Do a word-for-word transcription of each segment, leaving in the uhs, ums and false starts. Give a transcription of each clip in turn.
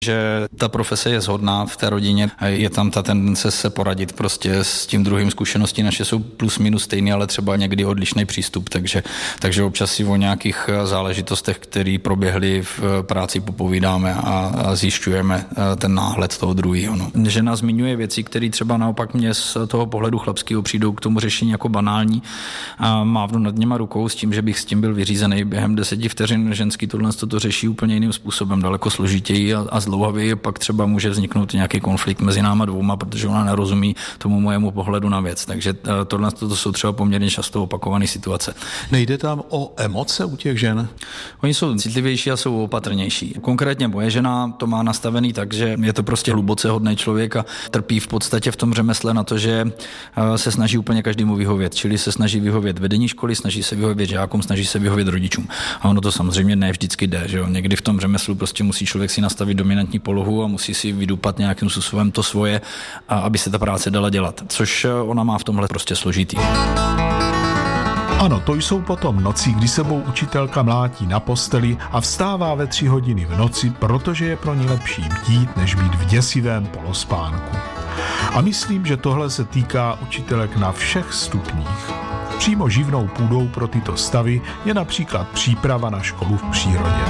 že ta profese je shodná v té rodině. Je tam ta tendence se poradit prostě s tím druhým. Zkušenosti naše jsou plus minus stejné, ale třeba někdy odlišný přístup, takže, takže občas si o nějakých záležitostech, které proběhly v práci, popovídáme a, a zjišťujeme ten náhled toho druhého. No. Žena zmiňuje věci, které třeba naopak mě z toho pohledu chlapského přijdou k tomu řešení jako banální a mávnu nad něma rukou s tím, že bych s tím byl vyřízený během deseti vteřin. Ženský tohle to řeší úplně jiným způsobem, daleko složitěji a, a zdlouhavě, pak třeba může vzniknout nějaký konflikt mezi náma dvouma, protože ona nerozumí tomu mojemu pohledu na věc. Takže tohle to jsou třeba poměrně často opakované situace. Nejde tam o emoce u těch žen? Oni jsou citlivější a jsou opatrnější. Konkrétně moje žena to má nastavený tak, že je to prostě hluboce hodný člověk a trpí v podstatě v tom řemesle na to, že se snaží úplně každému vyhovět. Čili se snaží vyhovět vedení školy, snaží se vyhovět žákům, snaží se vyhovět rodičům. A ono to samozřejmě ne vždycky jde, že jo. Někdy v tom řemeslu prostě musí člověk si nastavit dominantní polohu a musí si vydupat nějakým způsobem to svoje, aby se ta práce dala dělat. Což ona má v tomhle prostě složitý. Ano, to jsou potom noci, kdy sebou učitelka mlátí na posteli a vstává ve tři hodiny v noci, protože je pro ní lepší bdít, než být v děsivém polospánku. A myslím, že tohle se týká učitelek na všech stupních. Přímo živnou půdou pro tyto stavy je například příprava na školu v přírodě.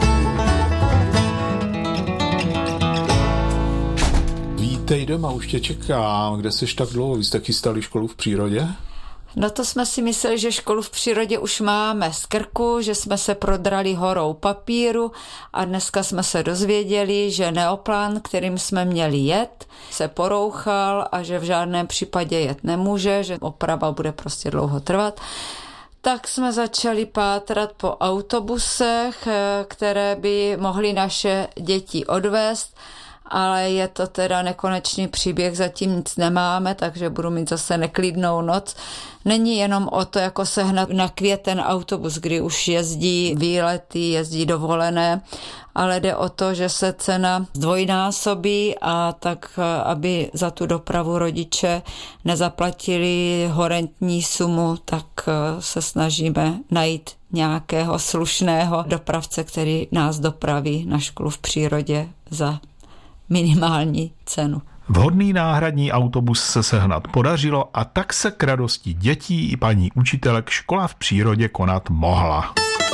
Vítej doma, už tě čekám. Kde jsi tak dlouho? Vy jste chystali školu v přírodě? No to jsme si mysleli, že školu v přírodě už máme z krku, že jsme se prodrali horou papíru a dneska jsme se dozvěděli, že neoplán, kterým jsme měli jet, se porouchal a že v žádném případě jet nemůže, že oprava bude prostě dlouho trvat. Tak jsme začali pátrat po autobusech, které by mohly naše děti odvést, ale je to teda nekonečný příběh, zatím nic nemáme, takže budu mít zase neklidnou noc. Není jenom o to, jako sehnat na květen autobus, kdy už jezdí výlety, jezdí dovolené, ale jde o to, že se cena zdvojnásobí a tak, aby za tu dopravu rodiče nezaplatili horentní sumu, tak se snažíme najít nějakého slušného dopravce, který nás dopraví na školu v přírodě za minimální cenu. Vhodný náhradní autobus se sehnat podařilo a tak se k radosti dětí i paní učitelek škola v přírodě konat mohla.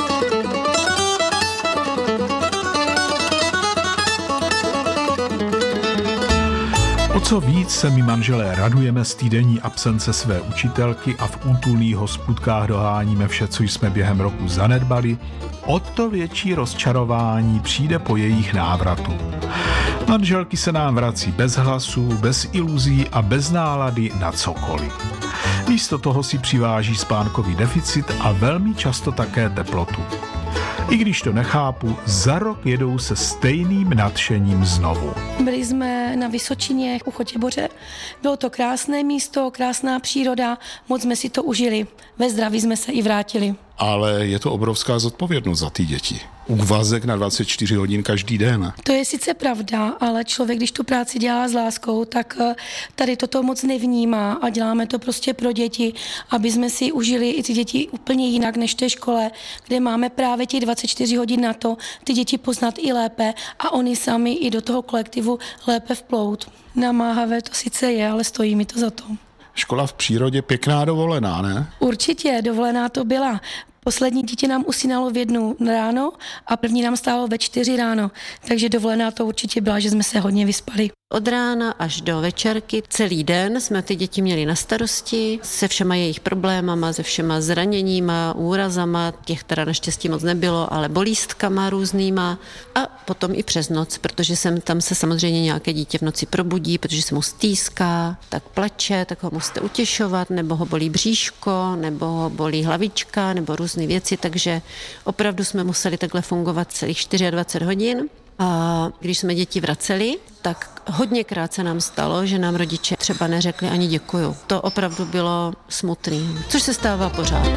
O co víc se my manželé radujeme z týdenní absence své učitelky a v útulných hospůdkách doháníme vše, co jsme během roku zanedbali, o to větší rozčarování přijde po jejich návratu. Manželky se nám vrací bez hlasu, bez iluzí a bez nálady na cokoliv. Místo toho si přiváží spánkový deficit a velmi často také teplotu. I když to nechápu, za rok jedou se stejným nadšením znovu. Byli jsme na Vysočině u Chotěboře. Bylo to krásné místo, krásná příroda, moc jsme si to užili. Ve zdraví jsme se i vrátili. Ale je to obrovská zodpovědnost za ty děti. Úvazek na dvacet čtyři hodin každý den. To je sice pravda, ale člověk, když tu práci dělá s láskou, tak tady toto moc nevnímá a děláme to prostě pro děti, aby jsme si užili i ty děti úplně jinak než v té škole, kde máme právě těch dvacet čtyři hodin na to, ty děti poznat i lépe a oni sami i do toho kolektivu lépe vplout. Namáhavé to sice je, ale stojí mi to za to. Škola v přírodě, pěkná dovolená, ne? Určitě, dovolená to byla. Poslední dítě nám usínalo v jednu ráno a první nám stálo ve čtyři ráno, takže dovolená to určitě byla, že jsme se hodně vyspali. Od rána až do večerky celý den jsme ty děti měli na starosti se všema jejich problémama, se všema zraněníma, úrazama, těch teda naštěstí moc nebylo, ale bolístkama různýma a potom i přes noc, protože sem tam se samozřejmě nějaké dítě v noci probudí, protože se mu stýská, tak plače, tak ho musíte utěšovat, nebo ho bolí bříško, nebo ho bolí hlavička, nebo různé věci, takže opravdu jsme museli takhle fungovat celých dvacet čtyři hodin. A když jsme děti vraceli, tak hodněkrát se nám stalo, že nám rodiče třeba neřekli ani děkuju. To opravdu bylo smutný, což se stává pořád.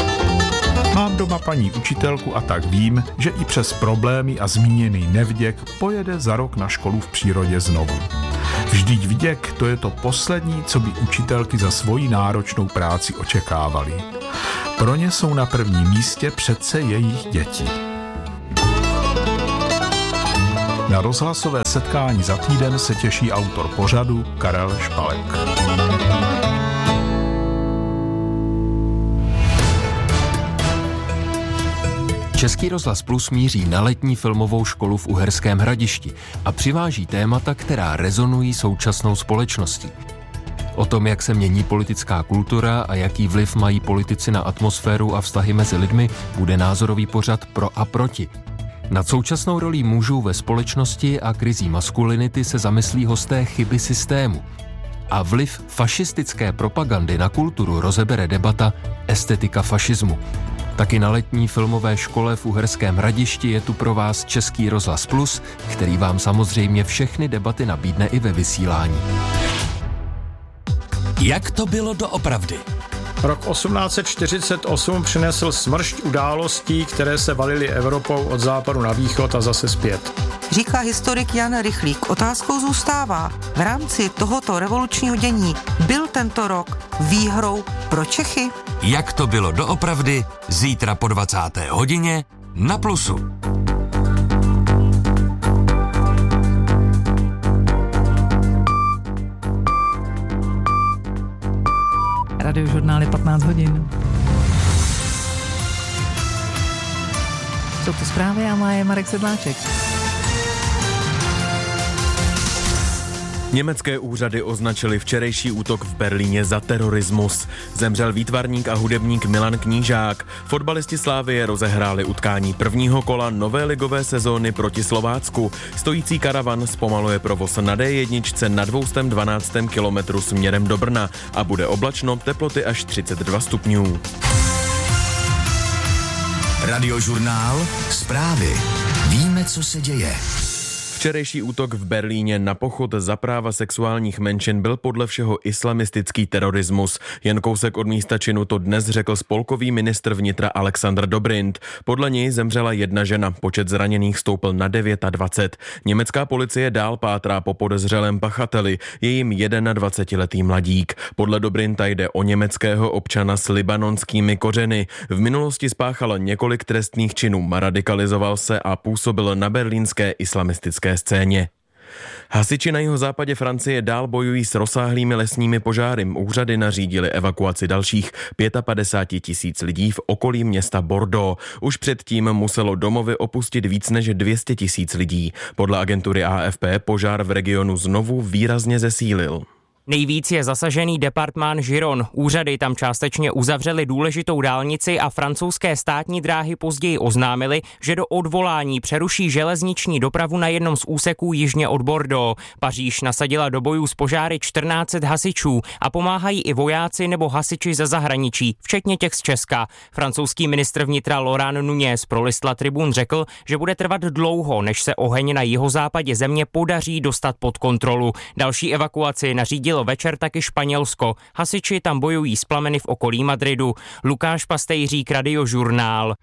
Mám doma paní učitelku a tak vím, že i přes problémy a zmíněný nevděk pojede za rok na školu v přírodě znovu. Vždyť vděk, to je to poslední, co by učitelky za svoji náročnou práci očekávali. Pro ně jsou na prvním místě přece jejich děti. Na rozhlasové setkání za týden se těší autor pořadu Karel Špalek. Český rozhlas Plus míří na letní filmovou školu v Uherském Hradišti a přiváží témata, která rezonují současnou společností. O tom, jak se mění politická kultura a jaký vliv mají politici na atmosféru a vztahy mezi lidmi, bude názorový pořad Pro a proti. Nad současnou rolí mužů ve společnosti a krizí maskulinity se zamyslí hosté Chyby systému. A vliv fašistické propagandy na kulturu rozebere debata Estetika fašismu. Taky na letní filmové škole v Uherském Hradišti je tu pro vás Český rozhlas Plus, který vám samozřejmě všechny debaty nabídne i ve vysílání. Jak to bylo doopravdy? Rok osmnáct set čtyřicet osm přinesl smršť událostí, které se valily Evropou od západu na východ a zase zpět. Říká historik Jan Rychlík. Otázkou zůstává, v rámci tohoto revolučního dění byl tento rok výhrou pro Čechy? Jak to bylo doopravdy? Zítra po dvacáté hodině na Plusu. Radiožurnály patnáct hodin. Jsou to zprávy a má je Marek Sedláček. Německé úřady označili včerejší útok v Berlíně za terorismus. Zemřel výtvarník a hudebník Milan Knížák. Fotbalisti Slávie rozehráli utkání prvního kola nové ligové sezóny proti Slovácku. Stojící karavan zpomaluje provoz na dé jedna na dvě stě dvanáct kilometrů směrem do Brna a bude oblačno, teploty až třicet dva stupňů. Radiožurnál, zprávy. Víme, co se děje. Včerejší útok v Berlíně na pochod za práva sexuálních menšin byl podle všeho islamistický terorismus. Jen kousek od místa činu to dnes řekl spolkový ministr vnitra Alexander Dobrindt. Podle něj zemřela jedna žena, počet zraněných stoupl na dvacet devět. Německá policie dál pátrá po podezřelém pachateli, je jim dvacetiletý mladík. Podle Dobrindta jde o německého občana s libanonskými kořeny. V minulosti spáchal několik trestných činů, radikalizoval se a působil na berlínské islamistické scéně. Hasiči na jihozápadě Francie dál bojují s rozsáhlými lesními požáry. Úřady nařídily evakuaci dalších padesát pět tisíc lidí v okolí města Bordeaux. Už předtím muselo domovy opustit víc než dvě stě tisíc lidí. Podle agentury A F P požár v regionu znovu výrazně zesílil. Nejvíc je zasažený departmán Giron. Úřady tam částečně uzavřely důležitou dálnici a francouzské státní dráhy později oznámily, že do odvolání přeruší železniční dopravu na jednom z úseků jižně od Bordeaux. Paříž nasadila do bojů s požáry čtrnáct set hasičů a pomáhají i vojáci nebo hasiči ze zahraničí, včetně těch z Česka. Francouzský ministr vnitra Laurent Nunez pro list La Tribune řekl, že bude trvat dlouho, než se oheň na jihozápadě země podaří dostat pod kontrolu. Další evakuaci nařídil večer taky Španělsko. Hasiči tam bojují s plameny v okolí Madridu. Lukáš Pastejřík, Radiožurnál.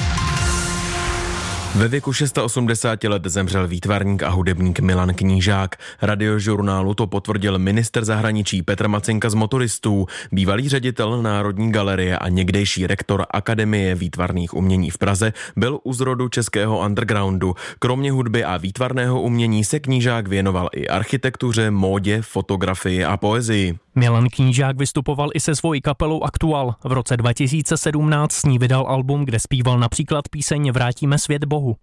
Ve věku osmdesáti šesti let zemřel výtvarník a hudebník Milan Knížák. Radiožurnálu to potvrdil ministr zahraničí Petr Macinka z Motoristů, bývalý ředitel Národní galerie a někdejší rektor Akademie výtvarných umění v Praze byl u zrodu českého undergroundu. Kromě hudby a výtvarného umění se Knížák věnoval i architektuře, módě, fotografii a poezii. Milan Knížák vystupoval i se svojí kapelou Aktuál. V roce dva tisíce sedmnáct s ní vydal album, kde zpíval například píseň Vrátíme svět Bohu.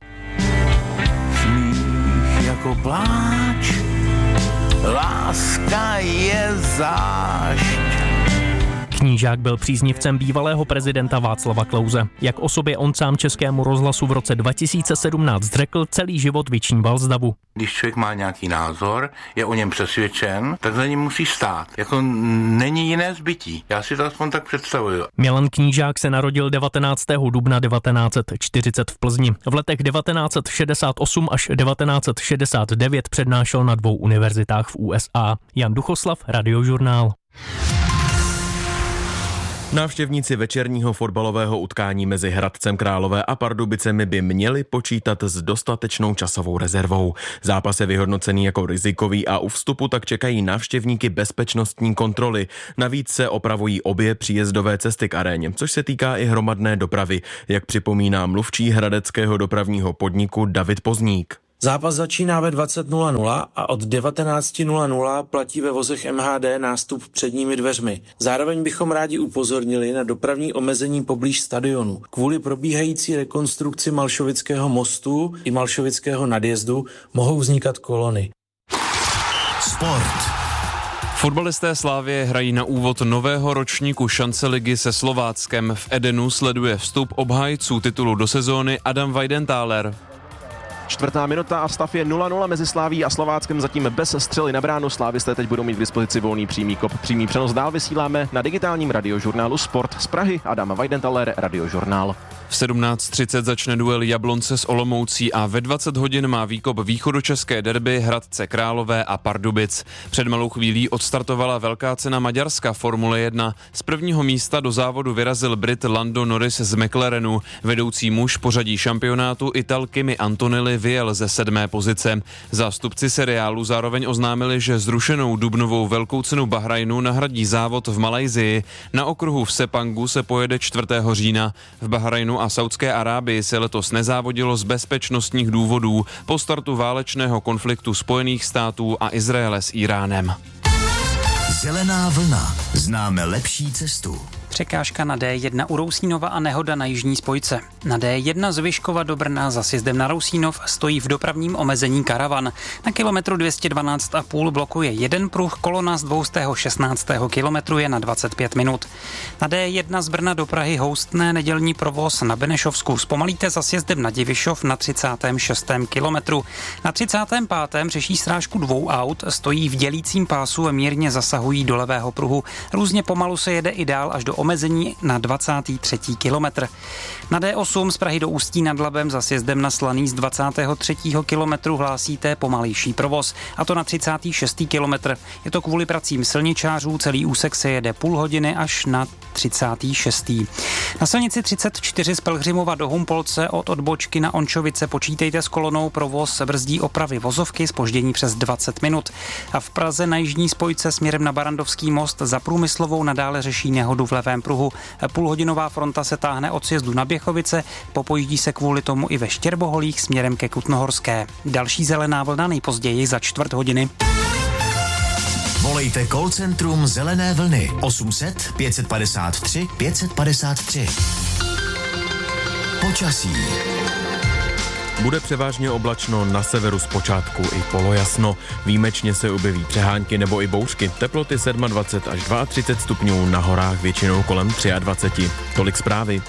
Smích jako pláč, láska je zášť. Knížák byl příznivcem bývalého prezidenta Václava Klause. Jak o sobě on sám Českému rozhlasu v roce dva tisíce sedmnáct řekl, celý život vyčníval z davu. Když člověk má nějaký názor, je o něm přesvědčen, tak za ním musí stát. Jako není jiné zbytí. Já si to aspoň tak představuju. Milan Knížák se narodil devatenáctého dubna devatenáct set čtyřicet v Plzni. V letech devatenáct set šedesát osm až devatenáct set šedesát devět přednášel na dvou univerzitách v U S A. Jan Duchoslav, Radiožurnál. Návštěvníci večerního fotbalového utkání mezi Hradcem Králové a Pardubicemi by měli počítat s dostatečnou časovou rezervou. Zápas je vyhodnocený jako rizikový a u vstupu tak čekají návštěvníky bezpečnostní kontroly. Navíc se opravují obě příjezdové cesty k aréně, což se týká i hromadné dopravy, jak připomíná mluvčí hradeckého dopravního podniku David Pozník. Zápas začíná ve dvacet nula nula a od devatenáct nula nula platí ve vozech M H D nástup předními dveřmi. Zároveň bychom rádi upozornili na dopravní omezení poblíž stadionu. Kvůli probíhající rekonstrukci Malšovického mostu i Malšovického nadjezdu mohou vznikat kolony. Sport. Fotbalisté Slavie hrají na úvod nového ročníku šance ligy se Slováckem. V Edenu sleduje vstup obhájců titulu do sezóny Adam Weidenthaler. Čtvrtá minuta a stav je nula nula mezi Slaví a Slováckem, zatím bez střely na bránu. Slávisté teď budou mít k dispozici volný přímý kop. Přímý přenos dál vysíláme na digitálním radiožurnálu Sport. Z Prahy Adam Weidenthaler, Radiožurnál. V sedmnáct třicet začne duel Jablonce s Olomoucí a ve dvacet hodin má výkop východočeské derby Hradce Králové a Pardubic. Před malou chvílí odstartovala velká cena Maďarska Formule jedna. Z prvního místa do závodu vyrazil Brit Lando Norris z McLarenu. Vedoucí muž pořadí šampionátu Ital Kimi Antonelli vyjel ze sedmé pozice. Zástupci seriálu zároveň oznámili, že zrušenou dubnovou velkou cenu Bahrajnu nahradí závod v Malajsii. Na okruhu v Sepangu se pojede čtvrtého října. V Bahrajnu a Saudské Arábii se letos nezávodilo z bezpečnostních důvodů po startu válečného konfliktu Spojených států a Izraele s Iránem. Zelená vlna. Známe lepší cestu. Překážka na D jedna u Rousínova a nehoda na jižní spojce. Na D jedna z Vyškova do Brna za sjezdem na Rousínov stojí v dopravním omezení karavan. Na kilometru dvě stě dvanáct a půl blokuje jeden pruh, kolona z dvě stě šestnáct kilometrů je na dvacet pět minut. Na D jedna z Brna do Prahy houstné nedělní provoz na Benešovsku. Zpomalíte za sjezdem na Divišov na třicátém šestém kilometru. Na třicátém pátém řeší srážku dvou aut, stojí v dělícím pásu a mírně zasahují do levého pruhu. Různě pomalu se jede i dál až do omezení na dvacátý třetí kilometr. Na D osm z Prahy do Ústí nad Labem za sjezdem na Slaný z dvacátého třetího kilometru hlásíte pomalejší provoz, a to na třicátý šestý kilometr. Je to kvůli pracím silničářů, celý úsek se jede půl hodiny až na třicátý šestý Na silnici třicet čtyři z Pelhřimova do Humpolce od odbočky na Ončovice počítejte s kolonou, provoz brzdí opravy vozovky, zpoždění přes dvacet minut. A v Praze na jižní spojce směrem na Barandovský most za Průmyslovou nadále řeší nehodu v levém pruhu. Půlhodinová fronta se táhne od sjezdu na Běchovice, popojíždí se kvůli tomu i ve Štěrboholích směrem ke Kutnohorské. Další zelená vlna nejpozději za čtvrt hodiny. Volejte call centrum Zelené vlny osm set pět padesát tři pět padesát tři. Počasí. Bude převážně oblačno, na severu zpočátku i polojasno. Výjimečně se objeví přehánky nebo i bouřky. Teploty dvacet sedm až třicet dva stupňů, na horách většinou kolem dvacet tři. Tolik zprávy.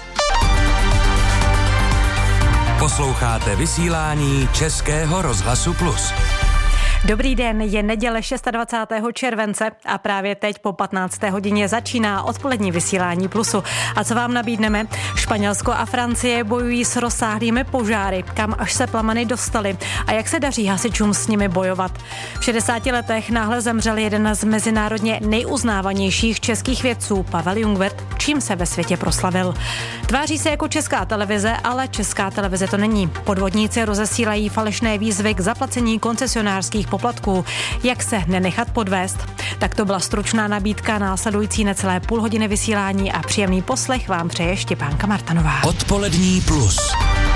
Posloucháte vysílání Českého rozhlasu Plus. Dobrý den, je neděle dvacátého šestého července a právě teď po patnácté hodině začíná odpolední vysílání Plusu. A co vám nabídneme? Španělsko a Francie bojují s rozsáhlými požáry, kam až se plameny dostaly a jak se daří hasičům s nimi bojovat. V šedesáti letech náhle zemřel jeden z mezinárodně nejuznávanějších českých vědců, Pavel Jungwirth, čím se ve světě proslavil. Tváří se jako česká televize, ale česká televize to není. Podvodníci rozesílají falešné výzvy k zaplacení koncesionářských poplatků. Jak se nenechat podvést? Tak to byla stručná nabídka následující necelé půl hodiny vysílání a příjemný poslech vám přeje Štěpánka Martanová. Odpolední Plus.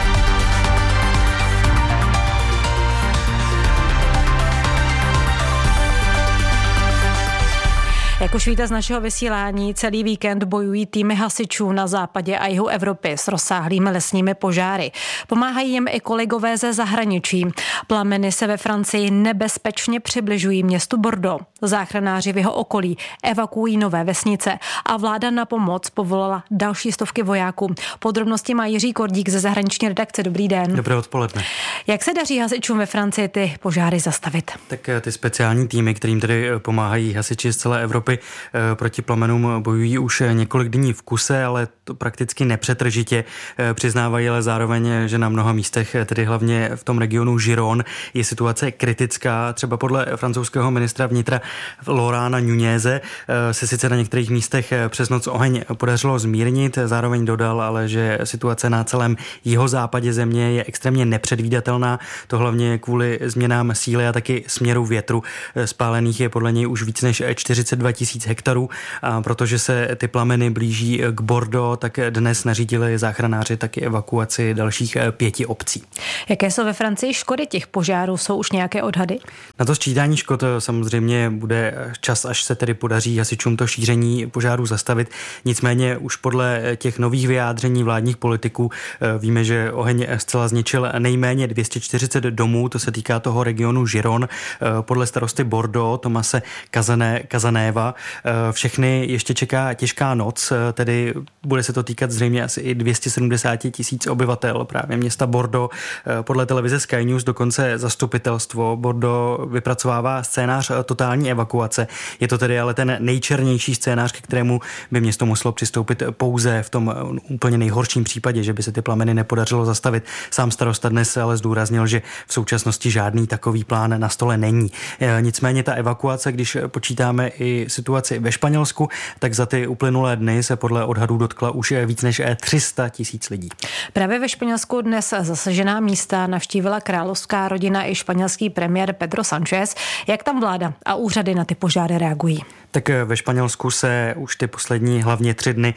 Jak už víte z našeho vysílání, celý víkend bojují týmy hasičů na západě a jihu Evropy s rozsáhlými lesními požáry. Pomáhají jim i kolegové ze zahraničí. Plameny se ve Francii nebezpečně přibližují městu Bordeaux. Záchranáři v jeho okolí evakuují nové vesnice a vláda na pomoc povolala další stovky vojáků. Podrobnosti má Jiří Kordík ze zahraniční redakce. Dobrý den. Dobré odpoledne. Jak se daří hasičům ve Francii ty požáry zastavit? Tak ty speciální týmy, kterým tedy pomáhají hasiči z celé Evropy, proti plamenům bojují už několik dní v kuse, ale to prakticky nepřetržitě. Přiznávají ale zároveň, že na mnoha místech, tedy hlavně v tom regionu Giron, je situace kritická. Třeba podle francouzského ministra vnitra Lorana Nuñeze se sice na některých místech přes noc oheň podařilo zmírnit, zároveň dodal ale, že situace na celém jihozápadě země je extrémně nepředvídatelná, to hlavně kvůli změnám síly a taky směru větru. Spálených je podle něj už víc než čtyřicet dva tisíc hektarů a protože se ty plameny blíží k Bordeaux, tak dnes nařídili záchranáři taky evakuaci dalších pěti obcí. Jaké jsou ve Francii škody těch požárů? Jsou už nějaké odhady? Na to sčítání škod samozřejmě bude čas, až se tedy podaří hasičům to šíření požáru zastavit. Nicméně už podle těch nových vyjádření vládních politiků víme, že oheň zcela zničil nejméně dvě stě čtyřicet domů, to se týká toho regionu Giron. Podle starosty Bordeaux, Tomase Kazané, Kazanéva, všechny ještě čeká těžká noc, tedy bude se to týkat zřejmě asi i dvě stě sedmdesát tisíc obyvatel právě města Bordeaux. Podle televize Sky News dokonce zastupitelstvo Bordeaux vypracovává scénář totální evakuace. Je to tedy ale ten nejčernější scénář, ke kterému by město muselo přistoupit pouze v tom úplně nejhorším případě, že by se ty plameny nepodařilo zastavit. Sám starosta dnes ale zdůraznil, že v současnosti žádný takový plán na stole není. Nicméně ta evakuace, když počítáme i situaci ve Španělsku, tak za ty uplynulé dny se podle odhadů dotkla už víc než tři sta tisíc lidí. Právě ve Španělsku dnes zasažená místa navštívila královská rodina i španělský premiér Pedro Sánchez. Jak tam vláda a úřady na ty požáry reagují? Tak ve Španělsku se už ty poslední hlavně tři dny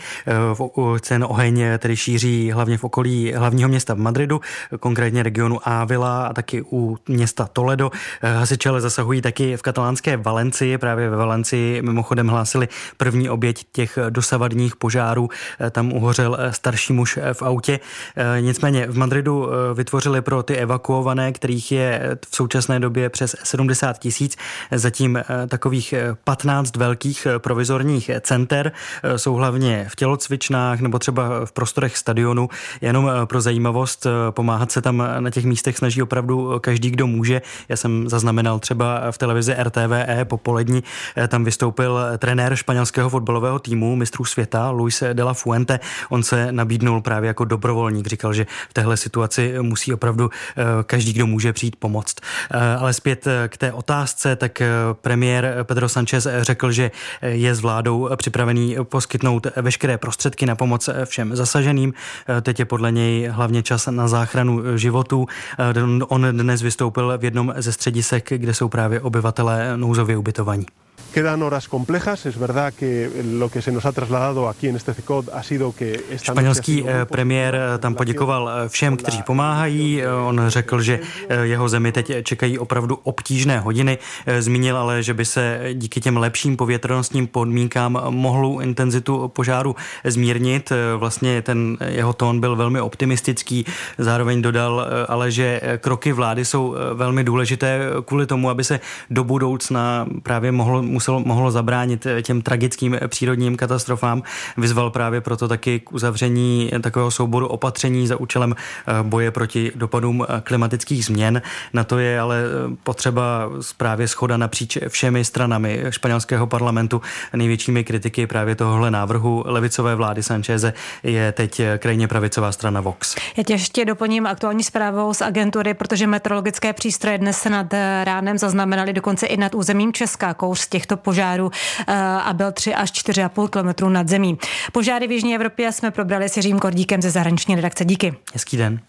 ten oheň tedy šíří hlavně v okolí hlavního města v Madridu, konkrétně regionu Ávila a taky u města Toledo. Hasiči ale zasahují taky v katalánské Valencii. Právě ve Valencii mimochodem hlásili první oběť těch dosavadních požárů. Tam uhořel starší muž v autě. Nicméně v Madridu vytvořili pro ty evakuované, kterých je v současné době přes sedmdesát tisíc, zatím takových patnáct velkých provizorních center. Jsou hlavně v tělocvičnách nebo třeba v prostorech stadionu. Jenom pro zajímavost, pomáhat se tam na těch místech snaží opravdu každý, kdo může. Já jsem zaznamenal třeba v televizi R T V E popolední, tam vystoupil trenér španělského fotbalového týmu mistrů světa Luis de la Fuente. On se nabídnul právě jako dobrovolník. Říkal, že v téhle situaci musí opravdu každý, kdo může, přijít pomoct. Ale zpět k té otázce, tak premiér Pedro Sánchez řekl, že je s vládou připravený poskytnout veškeré prostředky na pomoc všem zasaženým. Teď je podle něj hlavně čas na záchranu životů. On dnes vystoupil v jednom ze středisek, kde jsou právě obyvatelé nouzově ubytovaní. Quedan horas complejas, es verdad que lo que se nos ha trasladado aquí en este C I C O T ha sido que esta Španělský premiér tam poděkoval všem, kteří pomáhají. On řekl, že jeho zemi teď čekají opravdu obtížné hodiny. Zmínil ale, že by se díky těm lepším povětrnostním podmínkám mohlo intenzitu požáru zmírnit. Vlastně ten jeho tón byl velmi optimistický. Zároveň dodal ale, že kroky vlády jsou velmi důležité kvůli tomu, aby se do budoucna právě mohlo muselo, mohlo zabránit těm tragickým přírodním katastrofám. Vyzval právě proto taky k uzavření takového souboru opatření za účelem boje proti dopadům klimatických změn. Na to je ale potřeba právě shoda napříč všemi stranami španělského parlamentu. Největšími kritiky právě tohohle návrhu levicové vlády Sancheze je teď krajně pravicová strana Vox. Já tě ještě doplním aktuální zprávou z agentury, protože meteorologické přístroje dnes nad ránem zaznamenali dokonce i nad územím Česka kouř z těchto požárů a byl tři až čtyři a půl kilometru nad zemí. Požáry v jižní Evropě jsme probrali s Jiřím Kordíkem ze zahraniční redakce. Díky. Hezký den.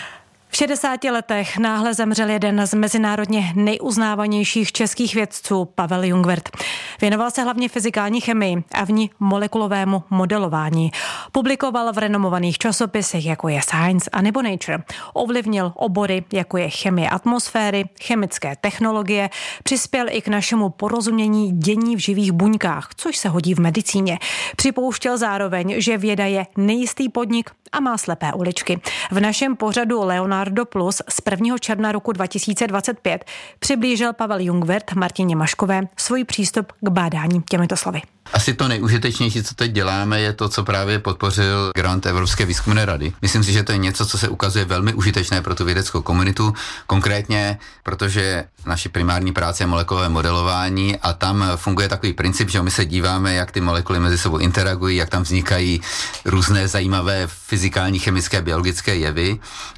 V šedesáti letech náhle zemřel jeden z mezinárodně nejuznávanějších českých vědců, Pavel Jungwirth. Věnoval se hlavně fyzikální chemii a v ní molekulovému modelování. Publikoval v renomovaných časopisech, jako je Science a nebo Nature. Ovlivnil obory, jako je chemie atmosféry, chemické technologie, přispěl i k našemu porozumění dění v živých buňkách, což se hodí v medicíně. Připouštěl zároveň, že věda je nejistý podnik a má slepé uličky. V našem pořadu Leonardo Plus z prvního června roku dva tisíce dvacet pět přiblížil Pavel Jungwirth Martině Maškové svůj přístup k bádání těmito slovy. Asi to nejužitečnější, co teď děláme, je to, co právě podpořil grant Evropské výzkumné rady. Myslím si, že to je něco, co se ukazuje velmi užitečné pro tu vědeckou komunitu, konkrétně, protože naší primární práce je molekulové modelování a tam funguje takový princip, že my se díváme, jak ty molekuly mezi sebou interagují, jak tam vznikají různé zajímavé fyzikální, chemické, biologické jevy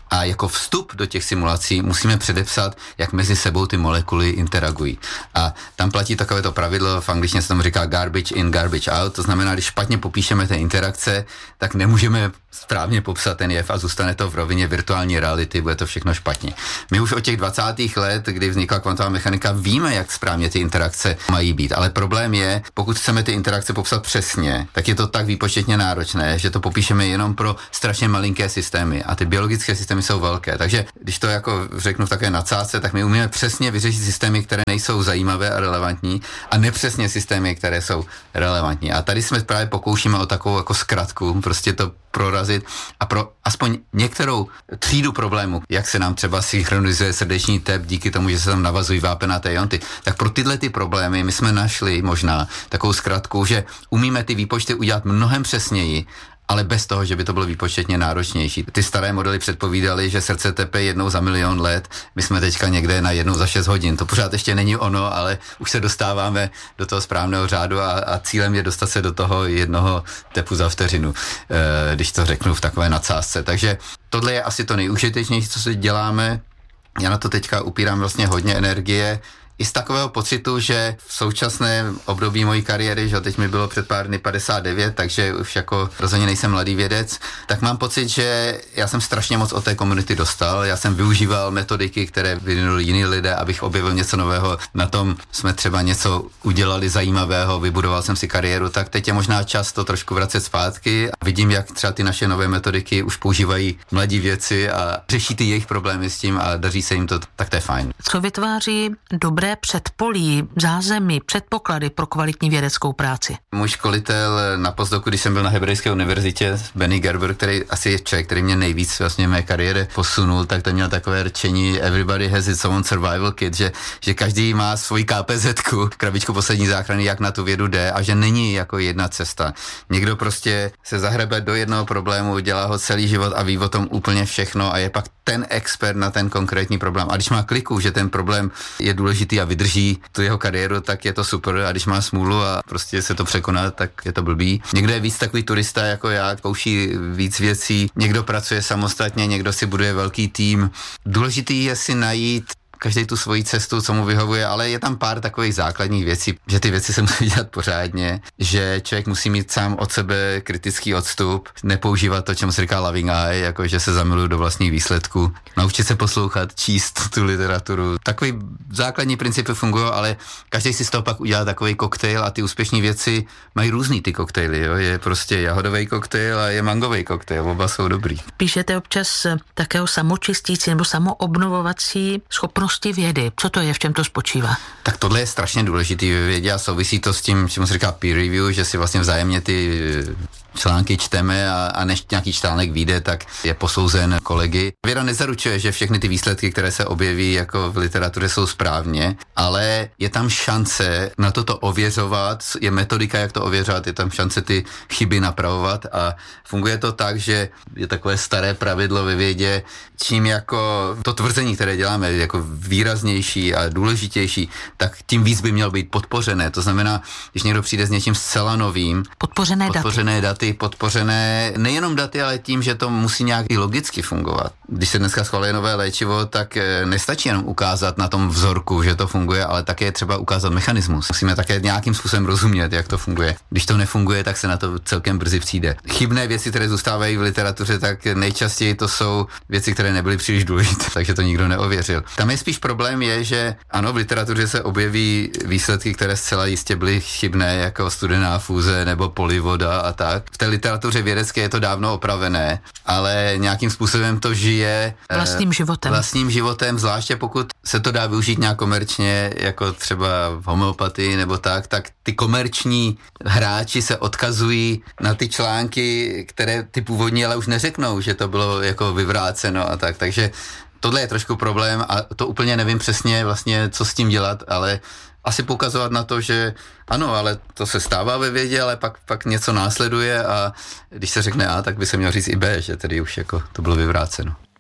A jako vstup do těch simulací musíme předepsat, jak mezi sebou ty molekuly interagují. A tam platí takovéto pravidlo, v angličtině se tomu říká garbage in, garbage out, to znamená, když špatně popíšeme ty interakce, tak nemůžeme správně popsat ten jev a zůstane to v rovině virtuální reality, bude to všechno špatně. My už od těch dvacátých let, kdy vznikla kvantová mechanika, víme, jak správně ty interakce mají být, ale problém je, pokud chceme ty interakce popsat přesně, tak je to tak výpočetně náročné, že to popíšeme jenom pro strašně malinké systémy a ty biologické systémy jsou velké. Takže když to jako řeknu v takové nadsázce, tak my umíme přesně vyřešit systémy, které nejsou zajímavé a relevantní, a nepřesně systémy, které jsou relevantní. A tady jsme právě pokoušíme o takovou jako zkratku, prostě to prorazit a pro aspoň některou třídu problémů, jak se nám třeba synchronizuje srdeční tep díky tomu, že se tam navazují vápenaté ionty, tak pro tyhle ty problémy my jsme našli možná takovou zkratku, že umíme ty výpočty udělat mnohem přesněji, ale bez toho, že by to bylo výpočetně náročnější. Ty staré modely předpovídaly, že srdce tepe jednou za milion let, my jsme teďka někde na jednou za šest hodin. To pořád ještě není ono, ale už se dostáváme do toho správného řádu a, a cílem je dostat se do toho jednoho tepu za vteřinu, e, když to řeknu v takové nadsázce. Takže tohle je asi to nejužitečnější, co si děláme. Já na to teďka upírám vlastně hodně energie, i z takového pocitu, že v současném období mojí kariéry, že teď mi bylo před pár dny padesát devět, takže už jako rozhodně nejsem mladý vědec, tak mám pocit, že já jsem strašně moc od té komunity dostal. Já jsem využíval metodiky, které vyvinuli jiní lidé, abych objevil něco nového. Na tom jsme třeba něco udělali zajímavého, vybudoval jsem si kariéru, tak teď je možná čas to trošku vracet zpátky. Vidím, jak třeba ty naše nové metodiky už používají mladí vědci a řeší ty jejich problémy s tím a daří se jim to, tak to je fajn. Co vytváří dobré předpolí, zázemí, předpoklady pro kvalitní vědeckou práci? Můj školitel na postdoku, když jsem byl na Hebrejské univerzitě, Benny Gerber, který asi je člověk, který mě nejvíc vlastně v mé kariéře posunul, tak to měl takové rčení everybody has its own survival kit, že, že každý má svoji ká pé zetku, krabičku poslední záchrany, jak na tu vědu jde a že není jako jedna cesta. Někdo prostě se zahrebe do jednoho problému, dělá ho celý život a ví o tom úplně všechno a je pak ten expert na ten konkrétní problém. A když má kliku, že ten problém je důležitý a vydrží tu jeho kariéru, tak je to super, a když má smůlu a prostě se to překoná, tak je to blbý. Někdo je víc takový turista jako já, kouší víc věcí, někdo pracuje samostatně, někdo si buduje velký tým. Důležitý je si najít každý tu svoji cestu, co mu vyhovuje, ale je tam pár takových základních věcí, že ty věci se musí dělat pořádně, že člověk musí mít sám od sebe kritický odstup, nepoužívat to, čemu se říká loving eye, jako že se zamiluju do vlastních výsledků, naučit se poslouchat, číst tu literaturu. Takový základní principy fungují, ale každý si z toho pak udělá takový koktejl a ty úspěšné věci mají různý ty koktejly, jo? Je prostě jahodový koktejl a je mangový koktejl, oba jsou dobrý. Píšete občas také o samočistící nebo samoobnovovací schopnosti vědy. Co to je, v čem to spočívá? Tak tohle je strašně důležitý ve vědě a souvisí to s tím, čemu se říká peer review, že si vlastně vzájemně ty články čteme a, a než nějaký článek vyjde, tak je posouzen kolegy. Věda nezaručuje, že všechny ty výsledky, které se objeví jako v literatuře, jsou správně, ale je tam šance na toto ověřovat, je metodika, jak to ověřovat, je tam šance ty chyby napravovat a funguje to tak, že je takové staré pravidlo ve vědě, čím jako to tvrzení, které děláme, jako výraznější a důležitější, tak tím víc by mělo být podpořené. To znamená, když někdo přijde s něčím zcela novým, podpořené, podpořené daty. daty, podpořené nejenom daty, ale tím, že to musí nějak i logicky fungovat. Když se dneska schvaluje nové léčivo, tak nestačí jenom ukázat na tom vzorku, že to funguje, ale také je třeba ukázat mechanismus. Musíme také nějakým způsobem rozumět, jak to funguje. Když to nefunguje, tak se na to celkem brzy přijde. Chybné věci, které zůstávají v literatuře, tak nejčastěji to jsou věci, které nebyly příliš důležité, takže to nikdo neověřil. Tam je spíš problém je, že ano, v literatuře se objeví výsledky, které zcela jistě byly chybné, jako studená fúze nebo polivoda a tak. V té literatuře vědecké je to dávno opravené, ale nějakým způsobem to žije vlastním životem. Vlastním životem, zvláště pokud se to dá využít nějak komerčně, jako třeba v homeopatii nebo tak, tak ty komerční hráči se odkazují na ty články, které ty původní ale už neřeknou, že to bylo jako vyvráceno a tak. Takže tohle je trošku problém a to úplně nevím přesně vlastně, co s tím dělat, ale asi poukazovat na to, že ano, ale to se stává ve vědě, ale pak, pak něco následuje a když se řekne A, tak by se měl říct i B, že tedy už jako to bylo vyvráceno.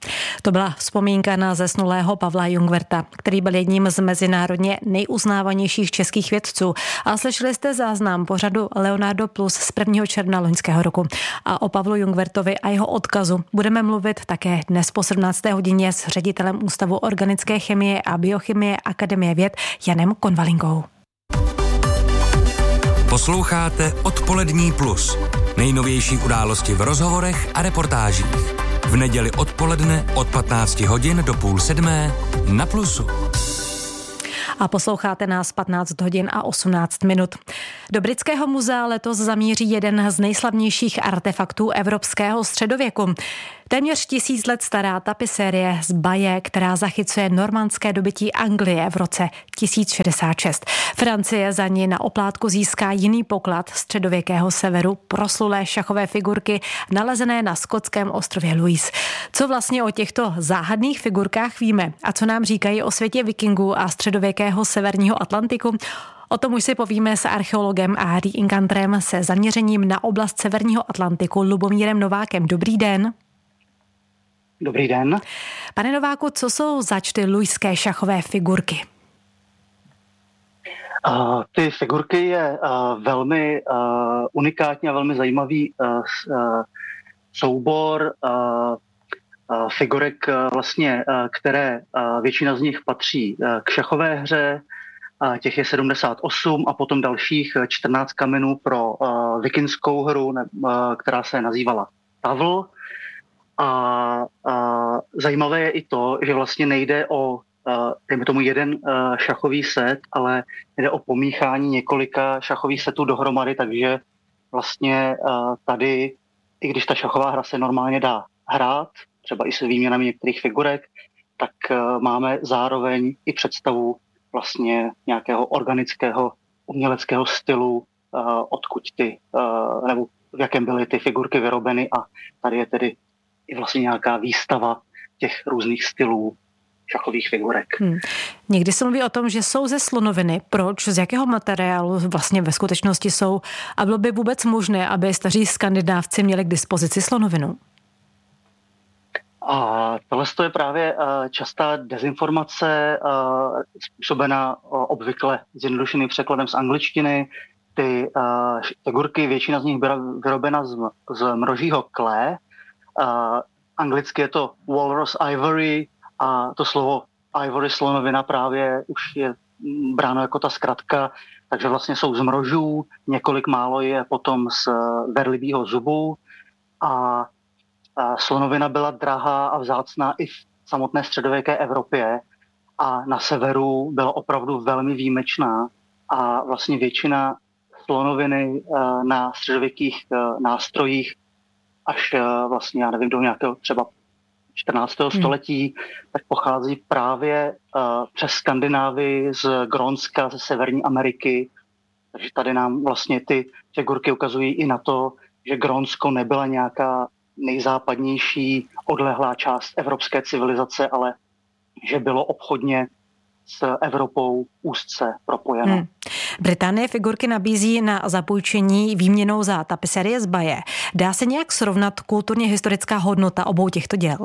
To byla vzpomínka na zesnulého Pavla Jungwirtha, který byl jedním z mezinárodně nejuznávanějších českých vědců. A slyšeli jste záznam pořadu Leonardo Plus z prvního června loňského roku. A o Pavlu Jungwirthovi a jeho odkazu budeme mluvit také dnes po sedmnácté hodině s ředitelem Ústavu organické chemie a biochemie Akademie věd Janem Konvalinkou. Posloucháte Odpolední plus. Nejnovější události v rozhovorech a reportážích. V neděli odpoledne od patnácti hodin do půl sedmé na Plusu. A posloucháte nás patnáct hodin a osmnáct minut. Do Britského muzea letos zamíří jeden z nejslavnějších artefaktů evropského středověku. Téměř tisíc let stará tapisérie z Baye, která zachycuje normandské dobytí Anglie v roce tisíc šedesát šest. Francie za ní na oplátku získá jiný poklad středověkého severu, proslulé šachové figurky nalezené na skotském ostrově Louis. Co vlastně o těchto záhadných figurkách víme a co nám říkají o světě vikingů a středověkého severního Atlantiku? O tom už si povíme s archeologem a reinkantrem se zaměřením na oblast severního Atlantiku Lubomírem Novákem. Dobrý den. Dobrý den. Pane Nováku, co jsou zač ty luiské šachové figurky? Uh, ty figurky je uh, velmi uh, unikátní a velmi zajímavý uh, uh, soubor uh, uh, figurek, uh, vlastně, uh, které uh, většina z nich patří uh, k šachové hře. Uh, těch je sedmdesát osm a potom dalších čtrnáct kamenů pro uh, vikingskou hru, ne, uh, která se nazývala Tavl. A, a zajímavé je i to, že vlastně nejde o, dejme tomu, jeden šachový set, ale jde o pomíchání několika šachových setů dohromady, takže vlastně tady, i když ta šachová hra se normálně dá hrát, třeba i se výměnami některých figurek, tak máme zároveň i představu vlastně nějakého organického uměleckého stylu, odkud ty, nebo v jakém byly ty figurky vyrobeny, a tady je tedy i vlastně nějaká výstava těch různých stylů šachových figurek. Hmm. Někdy se mluví o tom, že jsou ze slonoviny. Proč? Z jakého materiálu vlastně ve skutečnosti jsou? A bylo by vůbec možné, aby staří Skandinávci měli k dispozici slonovinu? A tohle je právě častá dezinformace, způsobená obvykle zjednodušeným překladem z angličtiny. Ty figurky, většina z nich byla vyrobena z, z mrožího klé. Uh, anglicky je to walrus ivory a to slovo ivory, slonovina, právě už je bráno jako ta zkratka, takže vlastně jsou z mrožů, několik málo je potom z berlibího zubu a, a slonovina byla drahá a vzácná i v samotné středověké Evropě a na severu byla opravdu velmi výjimečná a vlastně většina slonoviny uh, na středověkých uh, nástrojích až vlastně, já nevím, do nějakého třeba čtrnáctého století, hmm. tak pochází právě uh, přes Skandinávii, z Grónska, ze Severní Ameriky. Takže tady nám vlastně ty figurky ukazují i na to, že Grónsko nebyla nějaká nejzápadnější odlehlá část evropské civilizace, ale že bylo obchodně s Evropou úzce propojeno. Hmm. Británie figurky nabízí na zapůjčení výměnou za tapiserie z Baye. Dá se nějak srovnat kulturně historická hodnota obou těchto děl?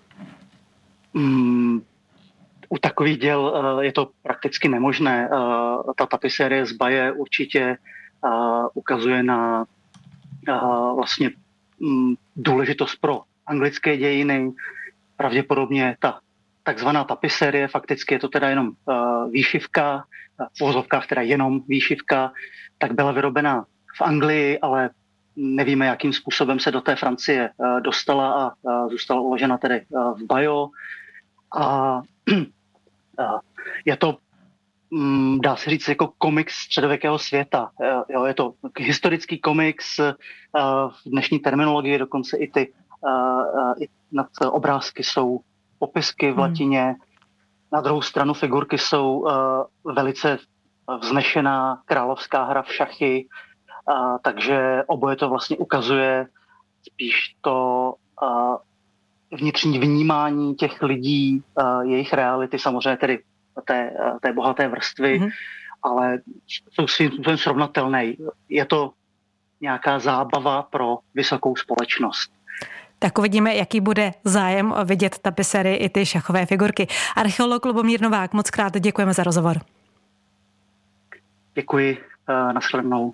Hmm, u takových děl uh, je to prakticky nemožné. Uh, ta tapiserie z Baye určitě uh, ukazuje na uh, vlastně um, důležitost pro anglické dějiny. Pravděpodobně ta takzvaná tapiserie, fakticky je to teda jenom uh, výšivka, v uvozovkách teda jenom výšivka, tak byla vyrobena v Anglii, ale nevíme, jakým způsobem se do té Francie uh, dostala a uh, zůstala uložena tedy uh, v Bayo. A uh, je to, um, dá se říct, jako komiks středověkého světa. Uh, jo, je to historický komiks, uh, v dnešní terminologii dokonce i ty uh, uh, i nad obrázky jsou popisky v latině. Hmm. Na druhou stranu figurky jsou uh, velice vznešená královská hra v šachy, uh, takže oboje to vlastně ukazuje spíš to uh, vnitřní vnímání těch lidí, uh, jejich reality, samozřejmě tedy té, uh, té bohaté vrstvy, hmm. ale jsou svým způsobem srovnatelné. Je to nějaká zábava pro vysokou společnost. Tak uvidíme, jaký bude zájem vidět tapisery i ty šachové figurky. Archeolog Lubomír Novák, moc krát děkujeme za rozhovor. Děkuji, nashledanou.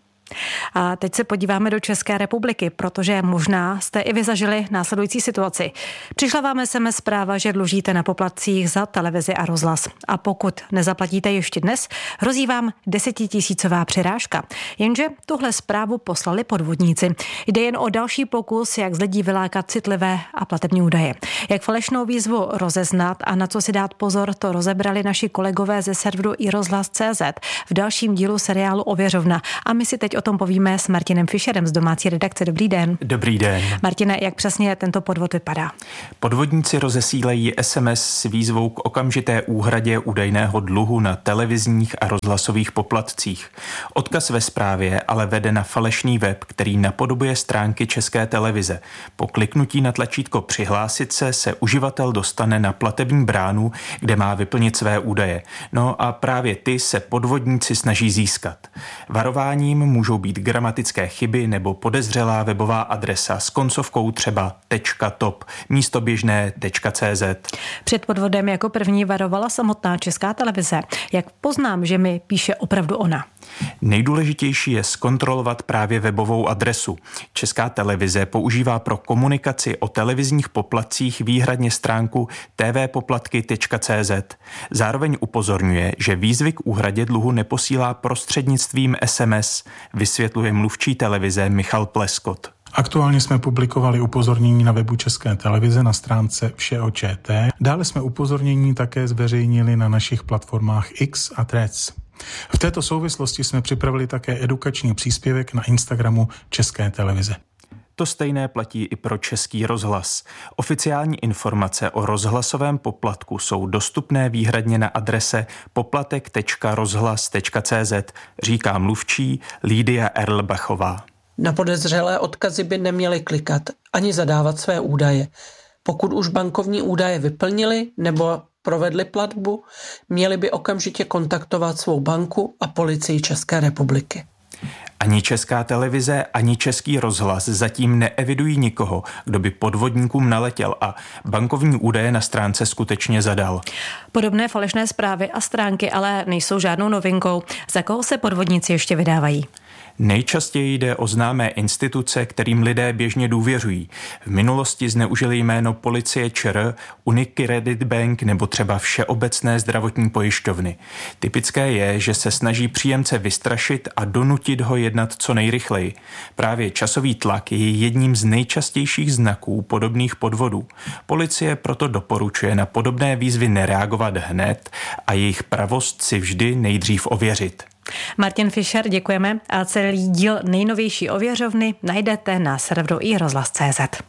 A teď se podíváme do České republiky, protože možná jste i vy zažili následující situaci. Přišla vám es em es zpráva, že dlužíte na poplatcích za televizi a rozhlas. A pokud nezaplatíte ještě dnes, hrozí vám desetitisícová přirážka. Jenže tuhle zprávu poslali podvodníci. Jde jen o další pokus, jak z lidí vylákat citlivé a platební údaje. Jak falešnou výzvu rozeznat a na co si dát pozor, to rozebrali naši kolegové ze serveru iRozhlas tečka cé zet v dalším dílu seriálu Ověřovna. A my si teď o tom povíme s Martinem Fischerem z domácí redakce. Dobrý den. Dobrý den. Martine, jak přesně tento podvod vypadá? Podvodníci rozesílají es em es s výzvou k okamžité úhradě údajného dluhu na televizních a rozhlasových poplatcích. Odkaz ve zprávě ale vede na falešný web, který napodobuje stránky České televize. Po kliknutí na tlačítko Přihlásit se se uživatel dostane na platební bránu, kde má vyplnit své údaje. No a právě ty se podvodníci snaží získat. Varováním můžou být gramatické chyby nebo podezřelá webová adresa s koncovkou třeba .top místo běžné .cz. Před podvodem jako první varovala samotná Česká televize. Jak poznám, že mi píše opravdu ona? Nejdůležitější je zkontrolovat právě webovou adresu. Česká televize používá pro komunikaci o televizních poplatcích výhradně stránku t v poplatky tečka cé zet. Zároveň upozorňuje, že výzvy k úhradě dluhu neposílá prostřednictvím es em es, vysvětluje mluvčí televize Michal Pleskot. Aktuálně jsme publikovali upozornění na webu České televize na stránce Vše o ČT. Dále jsme upozornění také zveřejnili na našich platformách X a Threads. V této souvislosti jsme připravili také edukační příspěvek na Instagramu České televize. To stejné platí i pro Český rozhlas. Oficiální informace o rozhlasovém poplatku jsou dostupné výhradně na adrese poplatek tečka rozhlas tečka cé zet, říká mluvčí Lídia Erlbachová. Na podezřelé odkazy by neměli klikat ani zadávat své údaje. Pokud už bankovní údaje vyplnili nebo provedli platbu, měli by okamžitě kontaktovat svou banku a policii České republiky. Ani Česká televize, ani Český rozhlas zatím neevidují nikoho, kdo by podvodníkům naletěl a bankovní údaje na stránce skutečně zadal. Podobné falešné zprávy a stránky ale nejsou žádnou novinkou. Za koho se podvodníci ještě vydávají? Nejčastěji jde o známé instituce, kterým lidé běžně důvěřují. V minulosti zneužili jméno Policie ČR, Unicredit Bank nebo třeba Všeobecné zdravotní pojišťovny. Typické je, že se snaží příjemce vystrašit a donutit ho jednat co nejrychleji. Právě časový tlak je jedním z nejčastějších znaků podobných podvodů. Policie proto doporučuje na podobné výzvy nereagovat hned a jejich pravost si vždy nejdřív ověřit. Martin Fischer, děkujeme a celý díl nejnovější Ověřovny najdete na serveru iRozhlas tečka cé zet.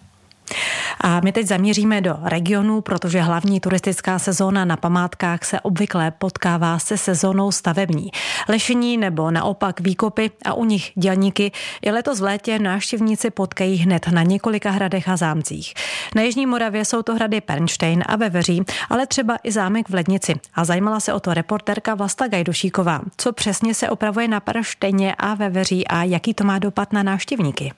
A my teď zamíříme do regionu, protože hlavní turistická sezóna na památkách se obvykle potkává se sezónou stavební. Lešení nebo naopak výkopy a u nich dělníky i letos v létě návštěvníci potkají hned na několika hradech a zámcích. Na Jižní Moravě jsou to hrady Pernštejn a Veveří, ale třeba i zámek v Lednici. A zajímala se o to reportérka Vlasta Gajdošíková. Co přesně se opravuje na Pernštejně a Veveří a jaký to má dopad na návštěvníky?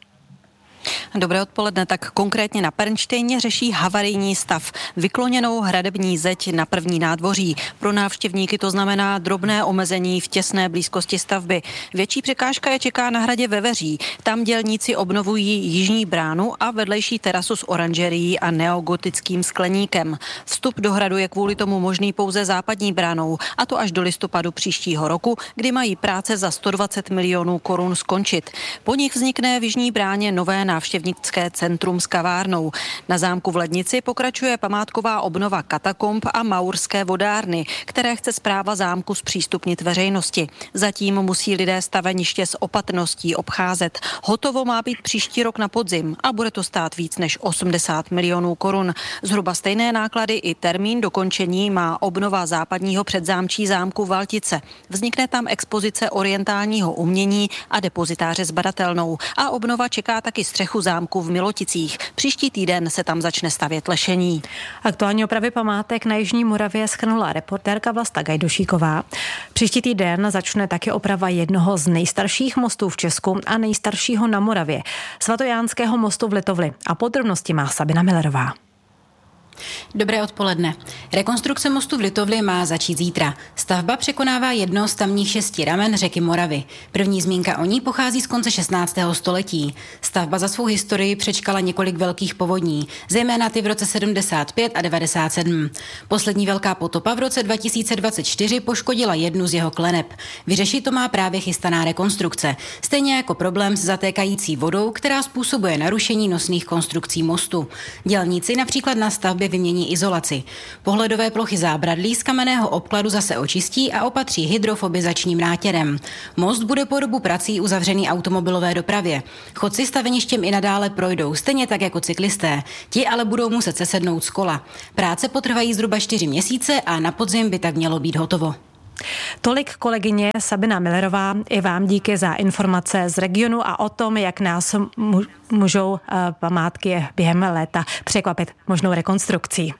Dobré odpoledne, tak konkrétně na Pernštejně řeší havarijní stav, vykloněnou hradební zeď na první nádvoří. Pro návštěvníky to znamená drobné omezení v těsné blízkosti stavby. Větší překážka je čeká na hradě Veveří. Tam dělníci obnovují jižní bránu a vedlejší terasu s oranžerií a neogotickým skleníkem. Vstup do hradu je kvůli tomu možný pouze západní bránou, a to až do listopadu příštího roku, kdy mají práce za sto dvacet milionů korun skončit. Po nich vznikne v jižní bráně nové návštěvnické centrum s kavárnou. Na zámku v Lednici pokračuje památková obnova katakomb a maurské vodárny, které chce správa zámku zpřístupnit veřejnosti. Zatím musí lidé staveniště s opatrností obcházet. Hotovo má být příští rok na podzim a bude to stát víc než osmdesát milionů korun. Zhruba stejné náklady i termín dokončení má obnova západního předzámčí zámku Valtice. Vznikne tam expozice orientálního umění a depozitáře s badatelnou a obnova čeká taky střechu střechu zámku v Miloticích. Příští týden se tam začne stavět lešení. Aktuální opravy památek na Jižní Moravě shrnula reportérka Vlasta Gajdošíková. Příští týden začne také oprava jednoho z nejstarších mostů v Česku a nejstaršího na Moravě, Svatojánského mostu v Litovli. A podrobnosti má Sabina Millerová. Dobré odpoledne. Rekonstrukce mostu v Litovli má začít zítra. Stavba překonává jedno z tamních šesti ramen řeky Moravy. První zmínka o ní pochází z konce šestnáctého století. Stavba za svou historii přečkala několik velkých povodní, zejména ty v roce sedmdesát pět a devadesát sedm. Poslední velká potopa v roce dva tisíce dvacet čtyři poškodila jednu z jeho kleneb. Vyřešit to má právě chystaná rekonstrukce, stejně jako problém s zatékající vodou, která způsobuje narušení nosných konstrukcí mostu. Dělníci například na stavbě vymění izolaci. Pohledové plochy zábradlí z kamenného obkladu zase očistí a opatří hydrofobizačním nátěrem. Most bude po dobu prací uzavřený automobilové dopravě. Chodci staveništěm i nadále projdou, stejně tak jako cyklisté. Ti ale budou muset sesednout z kola. Práce potrvají zhruba čtyři měsíce a na podzim by tak mělo být hotovo. Tolik kolegyně Sabina Millerová. I vám díky za informace z regionu a o tom, jak nás můžou památky během léta překvapit možnou rekonstrukcí.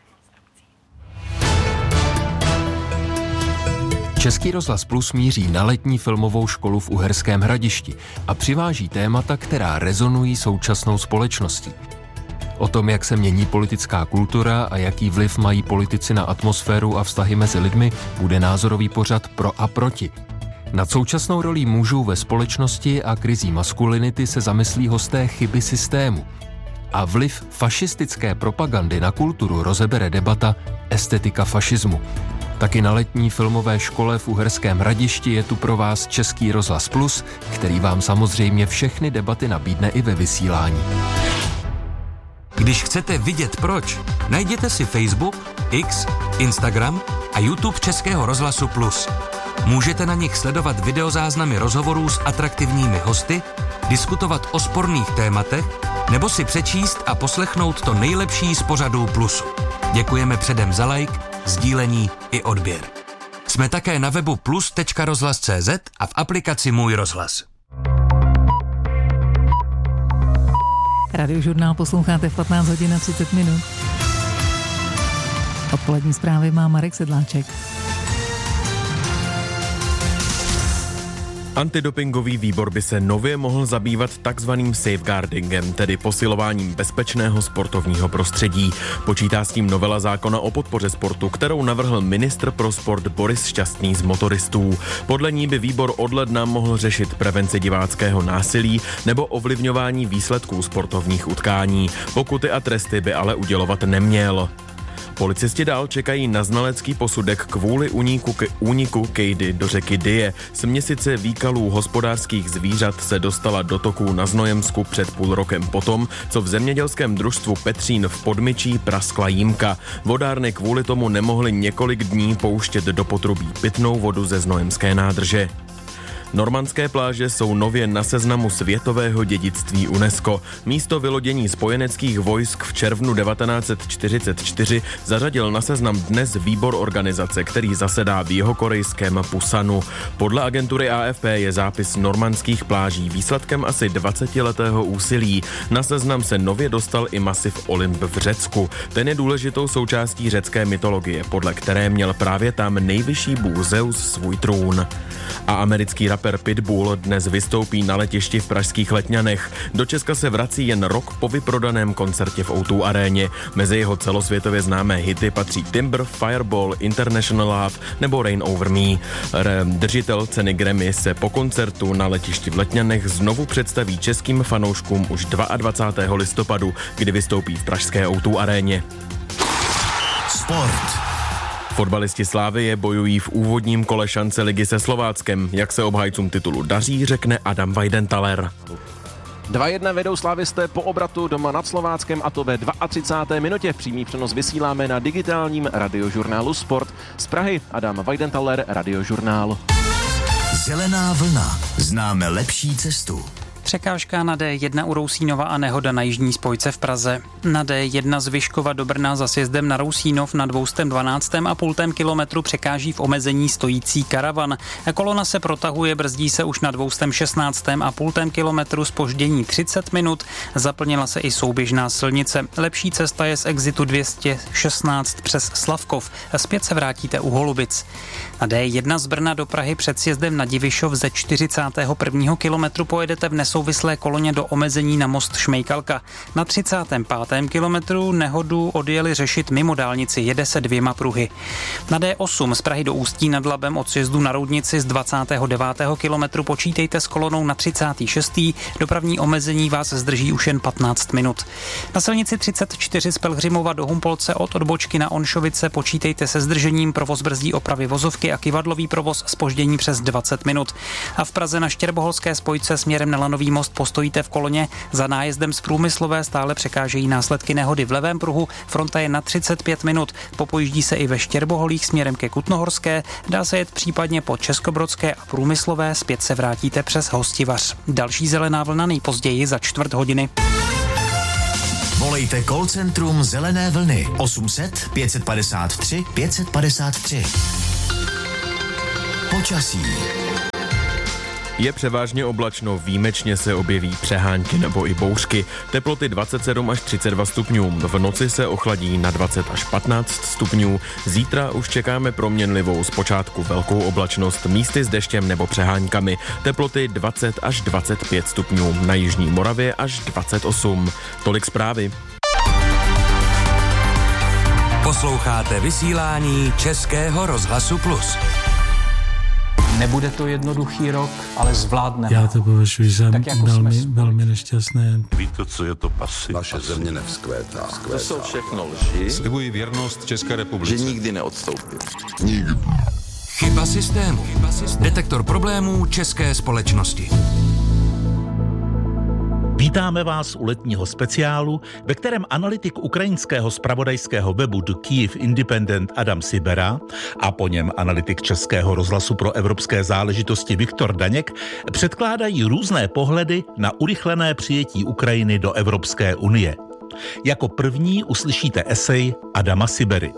Český rozhlas Plus míří na letní filmovou školu v Uherském Hradišti a přiváží témata, která rezonují současnou společností. O tom, jak se mění politická kultura a jaký vliv mají politici na atmosféru a vztahy mezi lidmi, bude názorový pořad Pro a proti. Nad současnou rolí mužů ve společnosti a krizí maskulinity se zamyslí hosté chyby systému. A vliv fašistické propagandy na kulturu rozebere debata Estetika fašismu. Taky na letní filmové škole v Uherském Hradišti je tu pro vás Český rozhlas Plus, který vám samozřejmě všechny debaty nabídne i ve vysílání. Když chcete vidět proč, najděte si Facebook, X, Instagram a YouTube Českého rozhlasu Plus. Můžete na nich sledovat videozáznamy rozhovorů s atraktivními hosty, diskutovat o sporných tématech nebo si přečíst a poslechnout to nejlepší z pořadů Plusu. Děkujeme předem za like, sdílení i odběr. Jsme také na webu plus tečka rozhlas tečka cé zet a v aplikaci Můj rozhlas. Radiožurnál posloucháte v patnáct hodin a třicet minut. Odpolední zprávy má Marek Sedláček. Antidopingový výbor by se nově mohl zabývat takzvaným safeguardingem, tedy posilováním bezpečného sportovního prostředí. Počítá s tím novela zákona o podpoře sportu, kterou navrhl ministr pro sport Boris Šťastný z Motoristů. Podle ní by výbor od ledna mohl řešit prevenci diváckého násilí nebo ovlivňování výsledků sportovních utkání. Pokuty a tresty by ale udělovat neměl. Policisti dál čekají na znalecký posudek kvůli úniku, k, úniku kejdy do řeky Dyje. Směsice výkalů hospodářských zvířat se dostala do toků na Znojemsku před půl rokem potom, co v zemědělském družstvu Petřín v Podmyčí praskla jímka. Vodárny kvůli tomu nemohly několik dní pouštět do potrubí pitnou vodu ze znojemské nádrže. Normandské pláže jsou nově na seznamu světového dědictví UNESCO. Místo vylodění spojeneckých vojsk v červnu devatenáct set čtyřicet čtyři zařadil na seznam dnes výbor organizace, který zasedá v jihokorejském Pusanu. Podle agentury A F P je zápis normandských pláží výsledkem asi dvacetiletého úsilí. Na seznam se nově dostal i masiv Olymp v Řecku. Ten je důležitou součástí řecké mytologie, podle které měl právě tam nejvyšší bůh Zeus svůj trůn. A americký rapper Pitbull dnes vystoupí na letišti v pražských Letňanech. Do Česka se vrací jen rok po vyprodaném koncertě v O dva aréně. Mezi jeho celosvětově známé hity patří Timber, Fireball, International Love nebo Rain Over Me. Držitel ceny Grammy se po koncertu na letišti v Letňanech znovu představí českým fanouškům už dvacátého druhého listopadu, kdy vystoupí v pražské O dva aréně. Sport. Fotbalisti Slavie bojují v úvodním kole šance ligy se Slováckem. Jak se obhájcům titulu daří, řekne Adam Weidenthaler. dva jedna vedou slávisté po obratu doma nad Slováckem, a to ve třicáté druhé minutě. Přímý přenos vysíláme na digitálním radiožurnálu Sport. Z Prahy Adam Weidenthaler, Radiožurnál. Zelená vlna. Známe lepší cestu. Překážka na D jedna u Rousínova a nehoda na jižní spojce v Praze. Na D jedna z Vyškova do Brna za sjezdem na Rousínov na dvě stě dvanáct a půl kilometru překáží v omezení stojící karavan. Kolona se protahuje, brzdí se už na dvě stě šestnáct a půl kilometru, zpoždění třicet minut. Zaplnila se i souběžná silnice. Lepší cesta je z exitu dvě stě šestnáct přes Slavkov. Zpět se vrátíte u Holubic. Na D jedna z Brna do Prahy před sjezdem na Divišov ze čtyřicátého prvního kilometru pojedete v nesouvislé koloně do omezení na most Šmejkalka. Na třicátém pátém kilometru nehodu odjeli řešit mimo dálnici, jede se dvěma pruhy. Na D osm z Prahy do Ústí nad Labem od sjezdu na Roudnici z dvacátého devátého kilometru počítejte s kolonou na třicátém šestém Dopravní omezení vás zdrží už jen patnáct minut. Na silnici třicet čtyři z Pelhřimova do Humpolce od odbočky na Onšovice počítejte se zdržením, provoz brzdí opravy vozovky a kyvadlový provoz, zpoždění přes dvacet minut. A v Praze na Štěrboholské spojce směrem na Lanový most postojíte v koloně, za nájezdem z Průmyslové stále překážejí následky nehody v levém pruhu, fronta je na třicet pět minut, popojíždí se i ve Štěrboholích směrem ke Kutnohorské, dá se jet případně po Českobrodské a Průmyslové, zpět se vrátíte přes Hostivař. Další zelená vlna nejpozději za čtvrt hodiny. Volejte call centrum Zelené vlny osm set pět padesát tři pět padesát tři. Počasí. Je převážně oblačno, výjimečně se objeví přehánky nebo i bouřky. Teploty dvacet sedm až třicet dva stupňů. V noci se ochladí na dvacet až patnáct stupňů. Zítra už čekáme proměnlivou, zpočátku velkou oblačnost, místy s deštěm nebo přeháňkami. Teploty dvacet až dvacet pět stupňů. Na jižní Moravě až dvacet osm. Tolik zprávy. Posloucháte vysílání Českého rozhlasu Plus. Nebude to jednoduchý rok, ale zvládneme. Já to považuji za jako velmi, velmi nešťastné. Víte, co je to pasy? Naše země nevzkvétá. To jsou všechno lži. Slibuji věrnost České republice. Že nikdy neodstoupím. Nikdy. Chyba systému. Detektor problémů české společnosti. Vítáme vás u letního speciálu, ve kterém analytik ukrajinského zpravodajského webu The Kyiv Independent Adam Sibera a po něm analytik Českého rozhlasu pro evropské záležitosti Viktor Daněk předkládají různé pohledy na urychlené přijetí Ukrajiny do Evropské unie. Jako první uslyšíte esej Adama Sibery.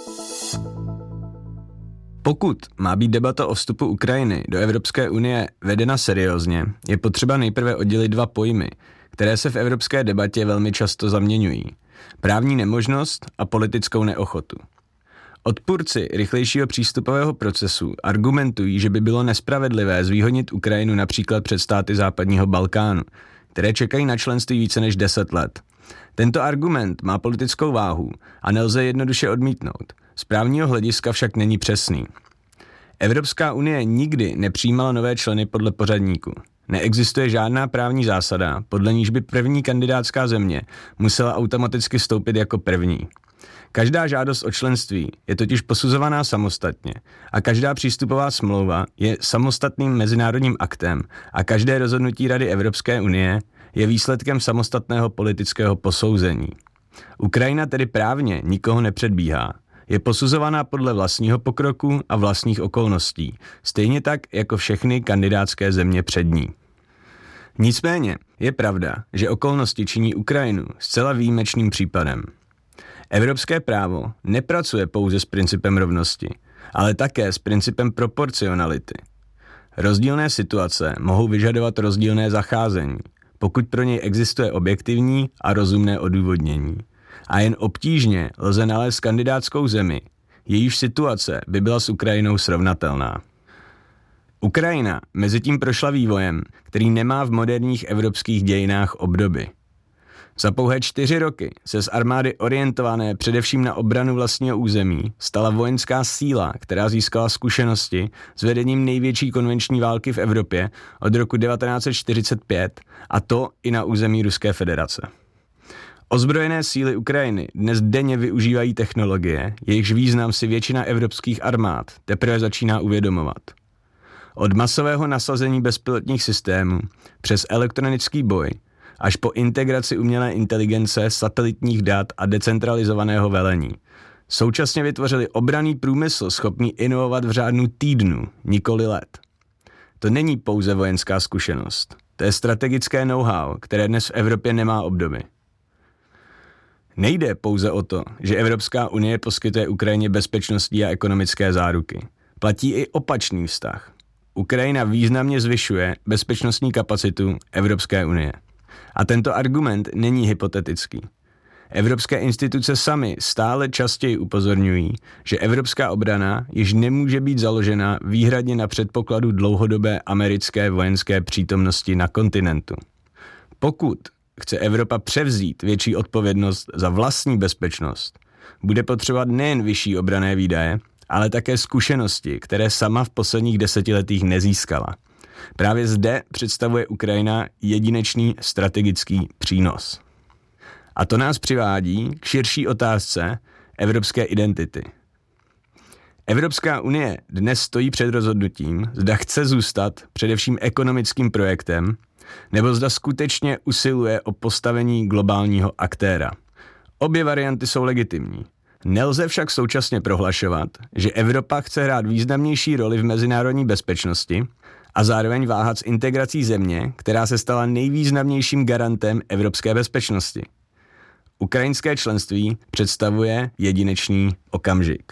Pokud má být debata o vstupu Ukrajiny do Evropské unie vedena seriózně, je potřeba nejprve oddělit dva pojmy, které se v evropské debatě velmi často zaměňují. Právní nemožnost a politickou neochotu. Odpůrci rychlejšího přístupového procesu argumentují, že by bylo nespravedlivé zvýhodnit Ukrajinu například před státy západního Balkánu, které čekají na členství více než deset let. Tento argument má politickou váhu a nelze jednoduše odmítnout. Z právního hlediska však není přesný. Evropská unie nikdy nepřijímala nové členy podle pořadníku. Neexistuje žádná právní zásada, podle níž by první kandidátská země musela automaticky vstoupit jako první. Každá žádost o členství je totiž posuzovaná samostatně a každá přístupová smlouva je samostatným mezinárodním aktem a každé rozhodnutí Rady Evropské unie je výsledkem samostatného politického posouzení. Ukrajina tedy právně nikoho nepředbíhá. Je posuzovaná podle vlastního pokroku a vlastních okolností, stejně tak jako všechny kandidátské země před ní. Nicméně je pravda, že okolnosti činí Ukrajinu zcela výjimečným případem. Evropské právo nepracuje pouze s principem rovnosti, ale také s principem proporcionality. Rozdílné situace mohou vyžadovat rozdílné zacházení, pokud pro něj existuje objektivní a rozumné odůvodnění. A jen obtížně lze nalézt kandidátskou zemi, jejíž situace by byla s Ukrajinou srovnatelná. Ukrajina mezitím prošla vývojem, který nemá v moderních evropských dějinách obdoby. Za pouhé čtyři roky se z armády orientované především na obranu vlastního území stala vojenská síla, která získala zkušenosti s vedením největší konvenční války v Evropě od roku devatenáct set čtyřicet pět, a to i na území Ruské federace. Ozbrojené síly Ukrajiny dnes denně využívají technologie, jejichž význam si většina evropských armád teprve začíná uvědomovat. Od masového nasazení bezpilotních systémů přes elektronický boj až po integraci umělé inteligence, satelitních dat a decentralizovaného velení. Současně vytvořili obranný průmysl schopný inovovat v řádu týdnů, nikoli let. To není pouze vojenská zkušenost. To je strategické know-how, které dnes v Evropě nemá obdoby. Nejde pouze o to, že Evropská unie poskytuje Ukrajině bezpečnostní a ekonomické záruky. Platí i opačný vztah. Ukrajina významně zvyšuje bezpečnostní kapacitu Evropské unie. A tento argument není hypotetický. Evropské instituce samy stále častěji upozorňují, že evropská obrana již nemůže být založena výhradně na předpokladu dlouhodobé americké vojenské přítomnosti na kontinentu. Pokud chce Evropa převzít větší odpovědnost za vlastní bezpečnost, bude potřebovat nejen vyšší obranné výdaje, ale také zkušenosti, které sama v posledních desetiletích nezískala. Právě zde představuje Ukrajina jedinečný strategický přínos. A to nás přivádí k širší otázce evropské identity. Evropská unie dnes stojí před rozhodnutím, zda chce zůstat především ekonomickým projektem, nebo zda skutečně usiluje o postavení globálního aktéra. Obě varianty jsou legitimní. Nelze však současně prohlašovat, že Evropa chce hrát významnější roli v mezinárodní bezpečnosti a zároveň váhat s integrací země, která se stala nejvýznamnějším garantem evropské bezpečnosti. Ukrajinské členství představuje jedinečný okamžik.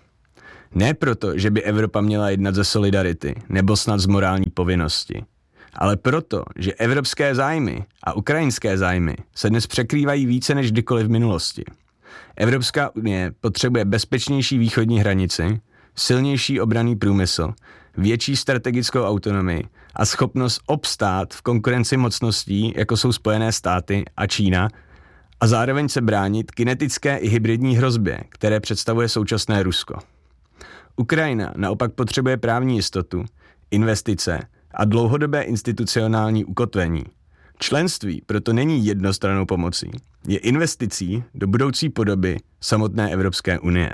Ne proto, že by Evropa měla jednat ze solidarity nebo snad z morální povinnosti, ale proto, že evropské zájmy a ukrajinské zájmy se dnes překrývají více než kdykoliv v minulosti. Evropská unie potřebuje bezpečnější východní hranici, silnější obranný průmysl, větší strategickou autonomii a schopnost obstát v konkurenci mocností, jako jsou Spojené státy a Čína, a zároveň se bránit kinetické i hybridní hrozbě, které představuje současné Rusko. Ukrajina naopak potřebuje právní jistotu, investice a dlouhodobé institucionální ukotvení. Členství proto není jednostrannou pomocí, je investicí do budoucí podoby samotné Evropské unie.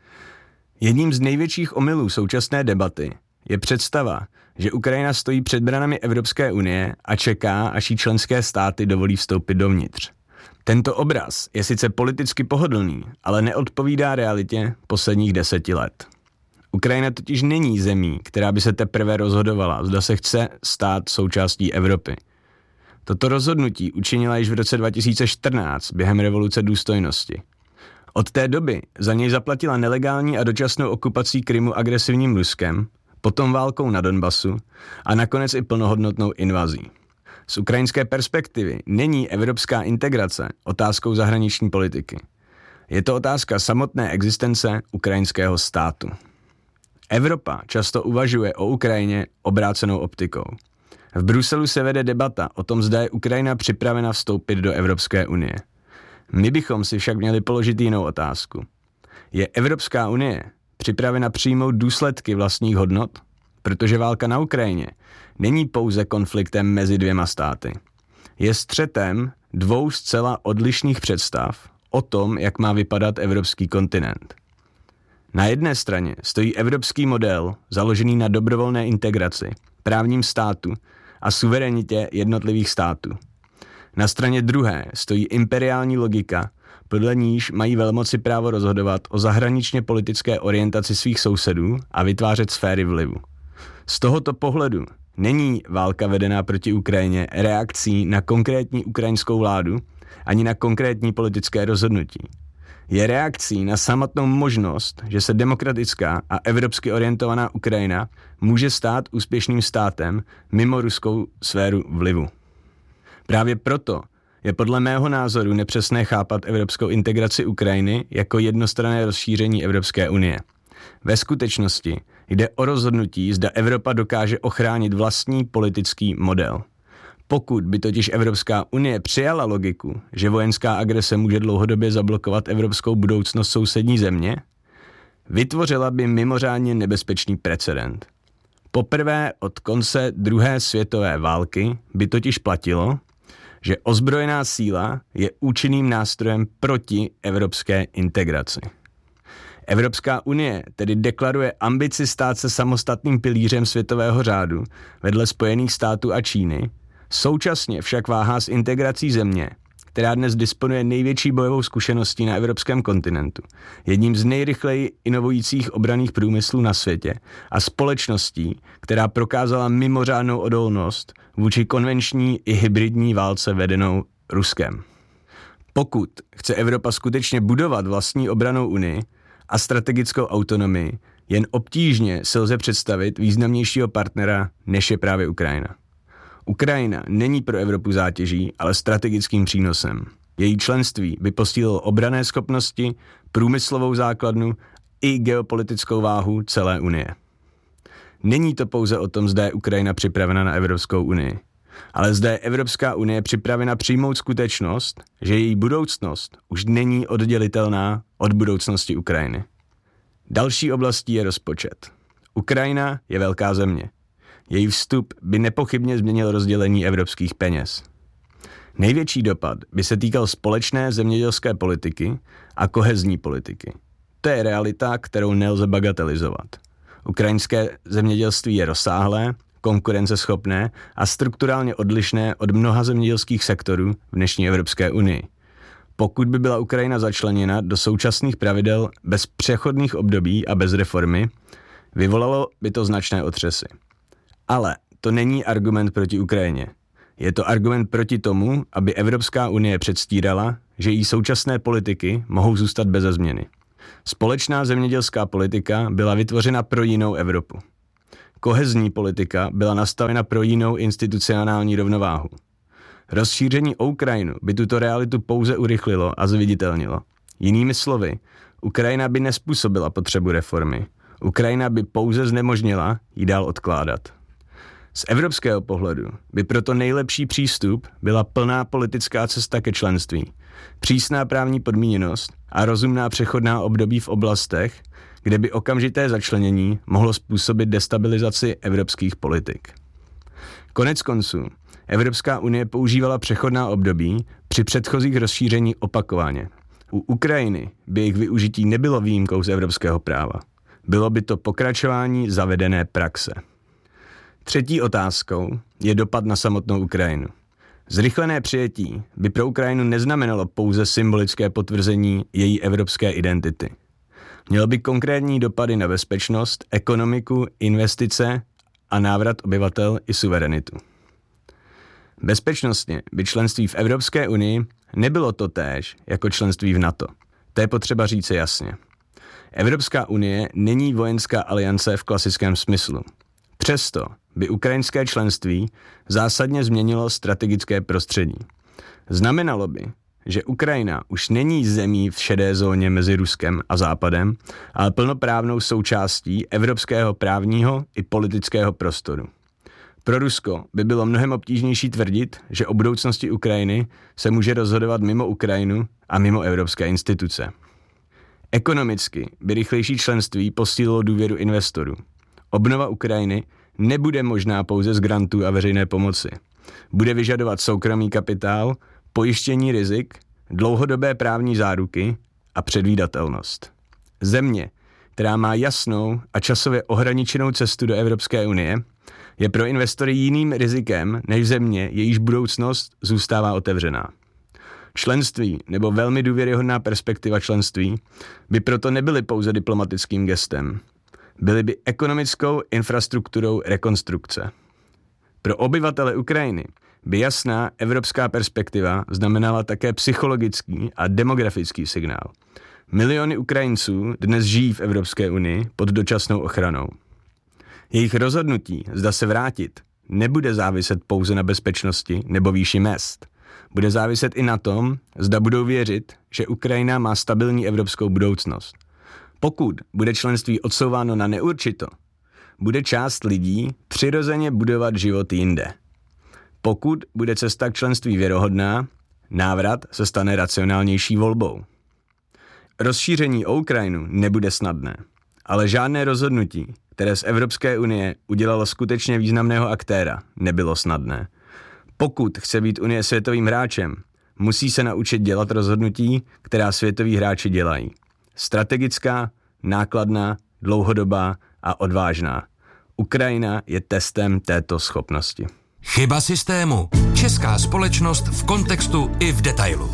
Jedním z největších omylů současné debaty je představa, že Ukrajina stojí před branami Evropské unie a čeká, až jí členské státy dovolí vstoupit dovnitř. Tento obraz je sice politicky pohodlný, ale neodpovídá realitě posledních deseti let. Ukrajina totiž není zemí, která by se teprve rozhodovala, zda se chce stát součástí Evropy. Toto rozhodnutí učinila již v roce dva tisíce čtrnáct během revoluce důstojnosti. Od té doby za něj zaplatila nelegální a dočasnou okupací Krymu agresivním Ruskem, potom válkou na Donbasu a nakonec i plnohodnotnou invazí. Z ukrajinské perspektivy není evropská integrace otázkou zahraniční politiky. Je to otázka samotné existence ukrajinského státu. Evropa často uvažuje o Ukrajině obrácenou optikou. V Bruselu se vede debata o tom, zda je Ukrajina připravena vstoupit do Evropské unie. My bychom si však měli položit jinou otázku. Je Evropská unie připravena přijmout důsledky vlastních hodnot? Protože válka na Ukrajině není pouze konfliktem mezi dvěma státy. Je střetem dvou zcela odlišných představ o tom, jak má vypadat evropský kontinent. Na jedné straně stojí evropský model založený na dobrovolné integraci, právním státu a suverenitě jednotlivých států. Na straně druhé stojí imperiální logika, podle níž mají velmoci právo rozhodovat o zahraničně politické orientaci svých sousedů a vytvářet sféry vlivu. Z tohoto pohledu není válka vedená proti Ukrajině reakcí na konkrétní ukrajinskou vládu ani na konkrétní politické rozhodnutí. Je reakcí na samotnou možnost, že se demokratická a evropsky orientovaná Ukrajina může stát úspěšným státem mimo ruskou sféru vlivu. Právě proto je podle mého názoru nepřesné chápat evropskou integraci Ukrajiny jako jednostranné rozšíření Evropské unie. Ve skutečnosti jde o rozhodnutí, zda Evropa dokáže ochránit vlastní politický model. Pokud by totiž Evropská unie přijala logiku, že vojenská agrese může dlouhodobě zablokovat evropskou budoucnost sousední země, vytvořila by mimořádně nebezpečný precedent. Poprvé od konce druhé světové války by totiž platilo, že ozbrojená síla je účinným nástrojem proti evropské integraci. Evropská unie tedy deklaruje ambici stát se samostatným pilířem světového řádu vedle Spojených států a Číny, současně však váhá s integrací země, která dnes disponuje největší bojovou zkušeností na evropském kontinentu, jedním z nejrychleji inovujících obranných průmyslů na světě a společností, která prokázala mimořádnou odolnost vůči konvenční i hybridní válce vedenou Ruskem. Pokud chce Evropa skutečně budovat vlastní obrannou unii a strategickou autonomii, jen obtížně se lze představit významnějšího partnera, než je právě Ukrajina. Ukrajina není pro Evropu zátěží, ale strategickým přínosem. Její členství by posílilo obranné schopnosti, průmyslovou základnu i geopolitickou váhu celé Unie. Není to pouze o tom, zda je Ukrajina připravena na Evropskou unii, ale zda je Evropská unie připravena přijmout skutečnost, že její budoucnost už není oddělitelná od budoucnosti Ukrajiny. Další oblastí je rozpočet. Ukrajina je velká země. Její vstup by nepochybně změnil rozdělení evropských peněz. Největší dopad by se týkal společné zemědělské politiky a kohezní politiky. To je realita, kterou nelze bagatelizovat. Ukrajinské zemědělství je rozsáhlé, konkurenceschopné a strukturálně odlišné od mnoha zemědělských sektorů v dnešní Evropské unii. Pokud by byla Ukrajina začleněna do současných pravidel bez přechodných období a bez reformy, vyvolalo by to značné otřesy. Ale to není argument proti Ukrajině. Je to argument proti tomu, aby Evropská unie předstírala, že její současné politiky mohou zůstat beze změny. Společná zemědělská politika byla vytvořena pro jinou Evropu. Kohezní politika byla nastavena pro jinou institucionální rovnováhu. Rozšíření o Ukrajinu by tuto realitu pouze urychlilo a zviditelnilo. Jinými slovy, Ukrajina by nespůsobila potřebu reformy. Ukrajina by pouze znemožnila ji dál odkládat. Z evropského pohledu by proto nejlepší přístup byla plná politická cesta ke členství, přísná právní podmíněnost a rozumná přechodná období v oblastech, kde by okamžité začlenění mohlo způsobit destabilizaci evropských politik. Konec konců, Evropská unie používala přechodná období při předchozích rozšíření opakovaně. U Ukrajiny by jejich využití nebylo výjimkou z evropského práva. Bylo by to pokračování zavedené praxe. Třetí otázkou je dopad na samotnou Ukrajinu. Zrychlené přijetí by pro Ukrajinu neznamenalo pouze symbolické potvrzení její evropské identity. Mělo by konkrétní dopady na bezpečnost, ekonomiku, investice a návrat obyvatel i suverenitu. Bezpečnostně by členství v Evropské unii nebylo totéž jako členství v NATO. To je potřeba říci jasně. Evropská unie není vojenská aliance v klasickém smyslu. Přesto by ukrajinské členství zásadně změnilo strategické prostředí. Znamenalo by, že Ukrajina už není zemí v šedé zóně mezi Ruskem a Západem, ale plnoprávnou součástí evropského právního i politického prostoru. Pro Rusko by bylo mnohem obtížnější tvrdit, že o budoucnosti Ukrajiny se může rozhodovat mimo Ukrajinu a mimo evropské instituce. Ekonomicky by rychlejší členství posílilo důvěru investorů. Obnova Ukrajiny nebude možná pouze z grantů a veřejné pomoci. Bude vyžadovat soukromý kapitál, pojištění rizik, dlouhodobé právní záruky a předvídatelnost. Země, která má jasnou a časově ohraničenou cestu do Evropské unie, je pro investory jiným rizikem než země, jejíž budoucnost zůstává otevřená. Členství nebo velmi důvěryhodná perspektiva členství by proto nebyly pouze diplomatickým gestem. Byly by ekonomickou infrastrukturou rekonstrukce. Pro obyvatele Ukrajiny by jasná evropská perspektiva znamenala také psychologický a demografický signál. Miliony Ukrajinců dnes žijí v Evropské unii pod dočasnou ochranou. Jejich rozhodnutí, zda se vrátit, nebude záviset pouze na bezpečnosti nebo výši mezd. Bude záviset i na tom, zda budou věřit, že Ukrajina má stabilní evropskou budoucnost. Pokud bude členství odsouváno na neurčito, bude část lidí přirozeně budovat život jinde. Pokud bude cesta k členství věrohodná, návrat se stane racionálnější volbou. Rozšíření o Ukrajinu nebude snadné, ale žádné rozhodnutí, které z Evropské unie udělalo skutečně významného aktéra, nebylo snadné. Pokud chce být Unie světovým hráčem, musí se naučit dělat rozhodnutí, která světoví hráči dělají. Strategická, nákladná, dlouhodobá a odvážná. Ukrajina je testem této schopnosti. Chyba systému. Česká společnost v kontextu i v detailu.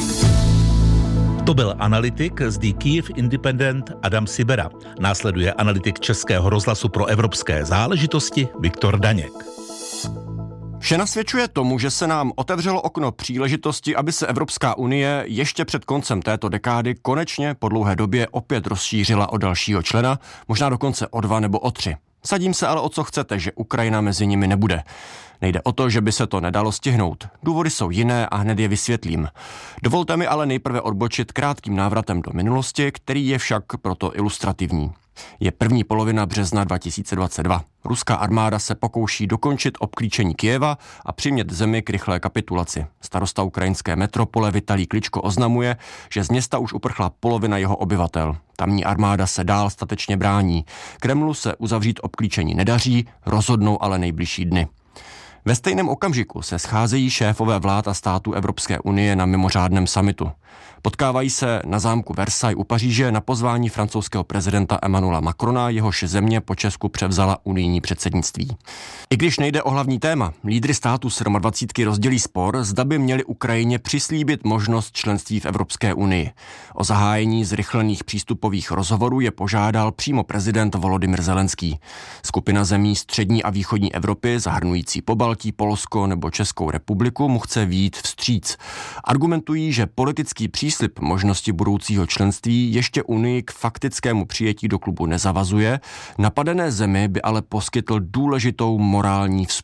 To byl analytik z The Kyiv Independent Adam Sibera. Následuje analytik Českého rozhlasu pro evropské záležitosti Viktor Daněk. Vše nasvědčuje tomu, že se nám otevřelo okno příležitosti, aby se Evropská unie ještě před koncem této dekády konečně po dlouhé době opět rozšířila o dalšího člena, možná dokonce o dva nebo o tři. Sadím se ale o co chcete, že Ukrajina mezi nimi nebude. Nejde o to, že by se to nedalo stihnout. Důvody jsou jiné a hned je vysvětlím. Dovolte mi ale nejprve odbočit krátkým návratem do minulosti, který je však proto ilustrativní. Je první polovina března dva tisíce dvacet dva. Ruská armáda se pokouší dokončit obklíčení Kyjeva a přimět zemi k rychlé kapitulaci. Starosta ukrajinské metropole Vitalij Kličko oznamuje, že z města už uprchla polovina jeho obyvatel. Tamní armáda se dál statečně brání. Kremlu se uzavřít obklíčení nedaří, rozhodnou ale nejbližší dny. Ve stejném okamžiku se scházejí šéfové vlád a států Evropské unie na mimořádném summitu. Potkávají se na zámku Versailles u Paříže na pozvání francouzského prezidenta Emmanuela Macrona, jehož země po Česku převzala unijní předsednictví. I když nejde o hlavní téma, lídry států dvacítky rozdělí spor, zda by měli Ukrajině přislíbit možnost členství v Evropské unii. O zahájení zrychlených přístupových rozhovorů je požádal přímo prezident Volodymyr Zelenský. Skupina zemí střední a východní Evropy, zahrnující Pobaltí, Polsko nebo Českou republiku, mu chce vyjít vstříc. Argumentují, že politický příslib možnosti budoucího členství ještě Unii k faktickému přijetí do klubu nezavazuje, napadené zemi by ale poskytl důležitou morální vzpůru.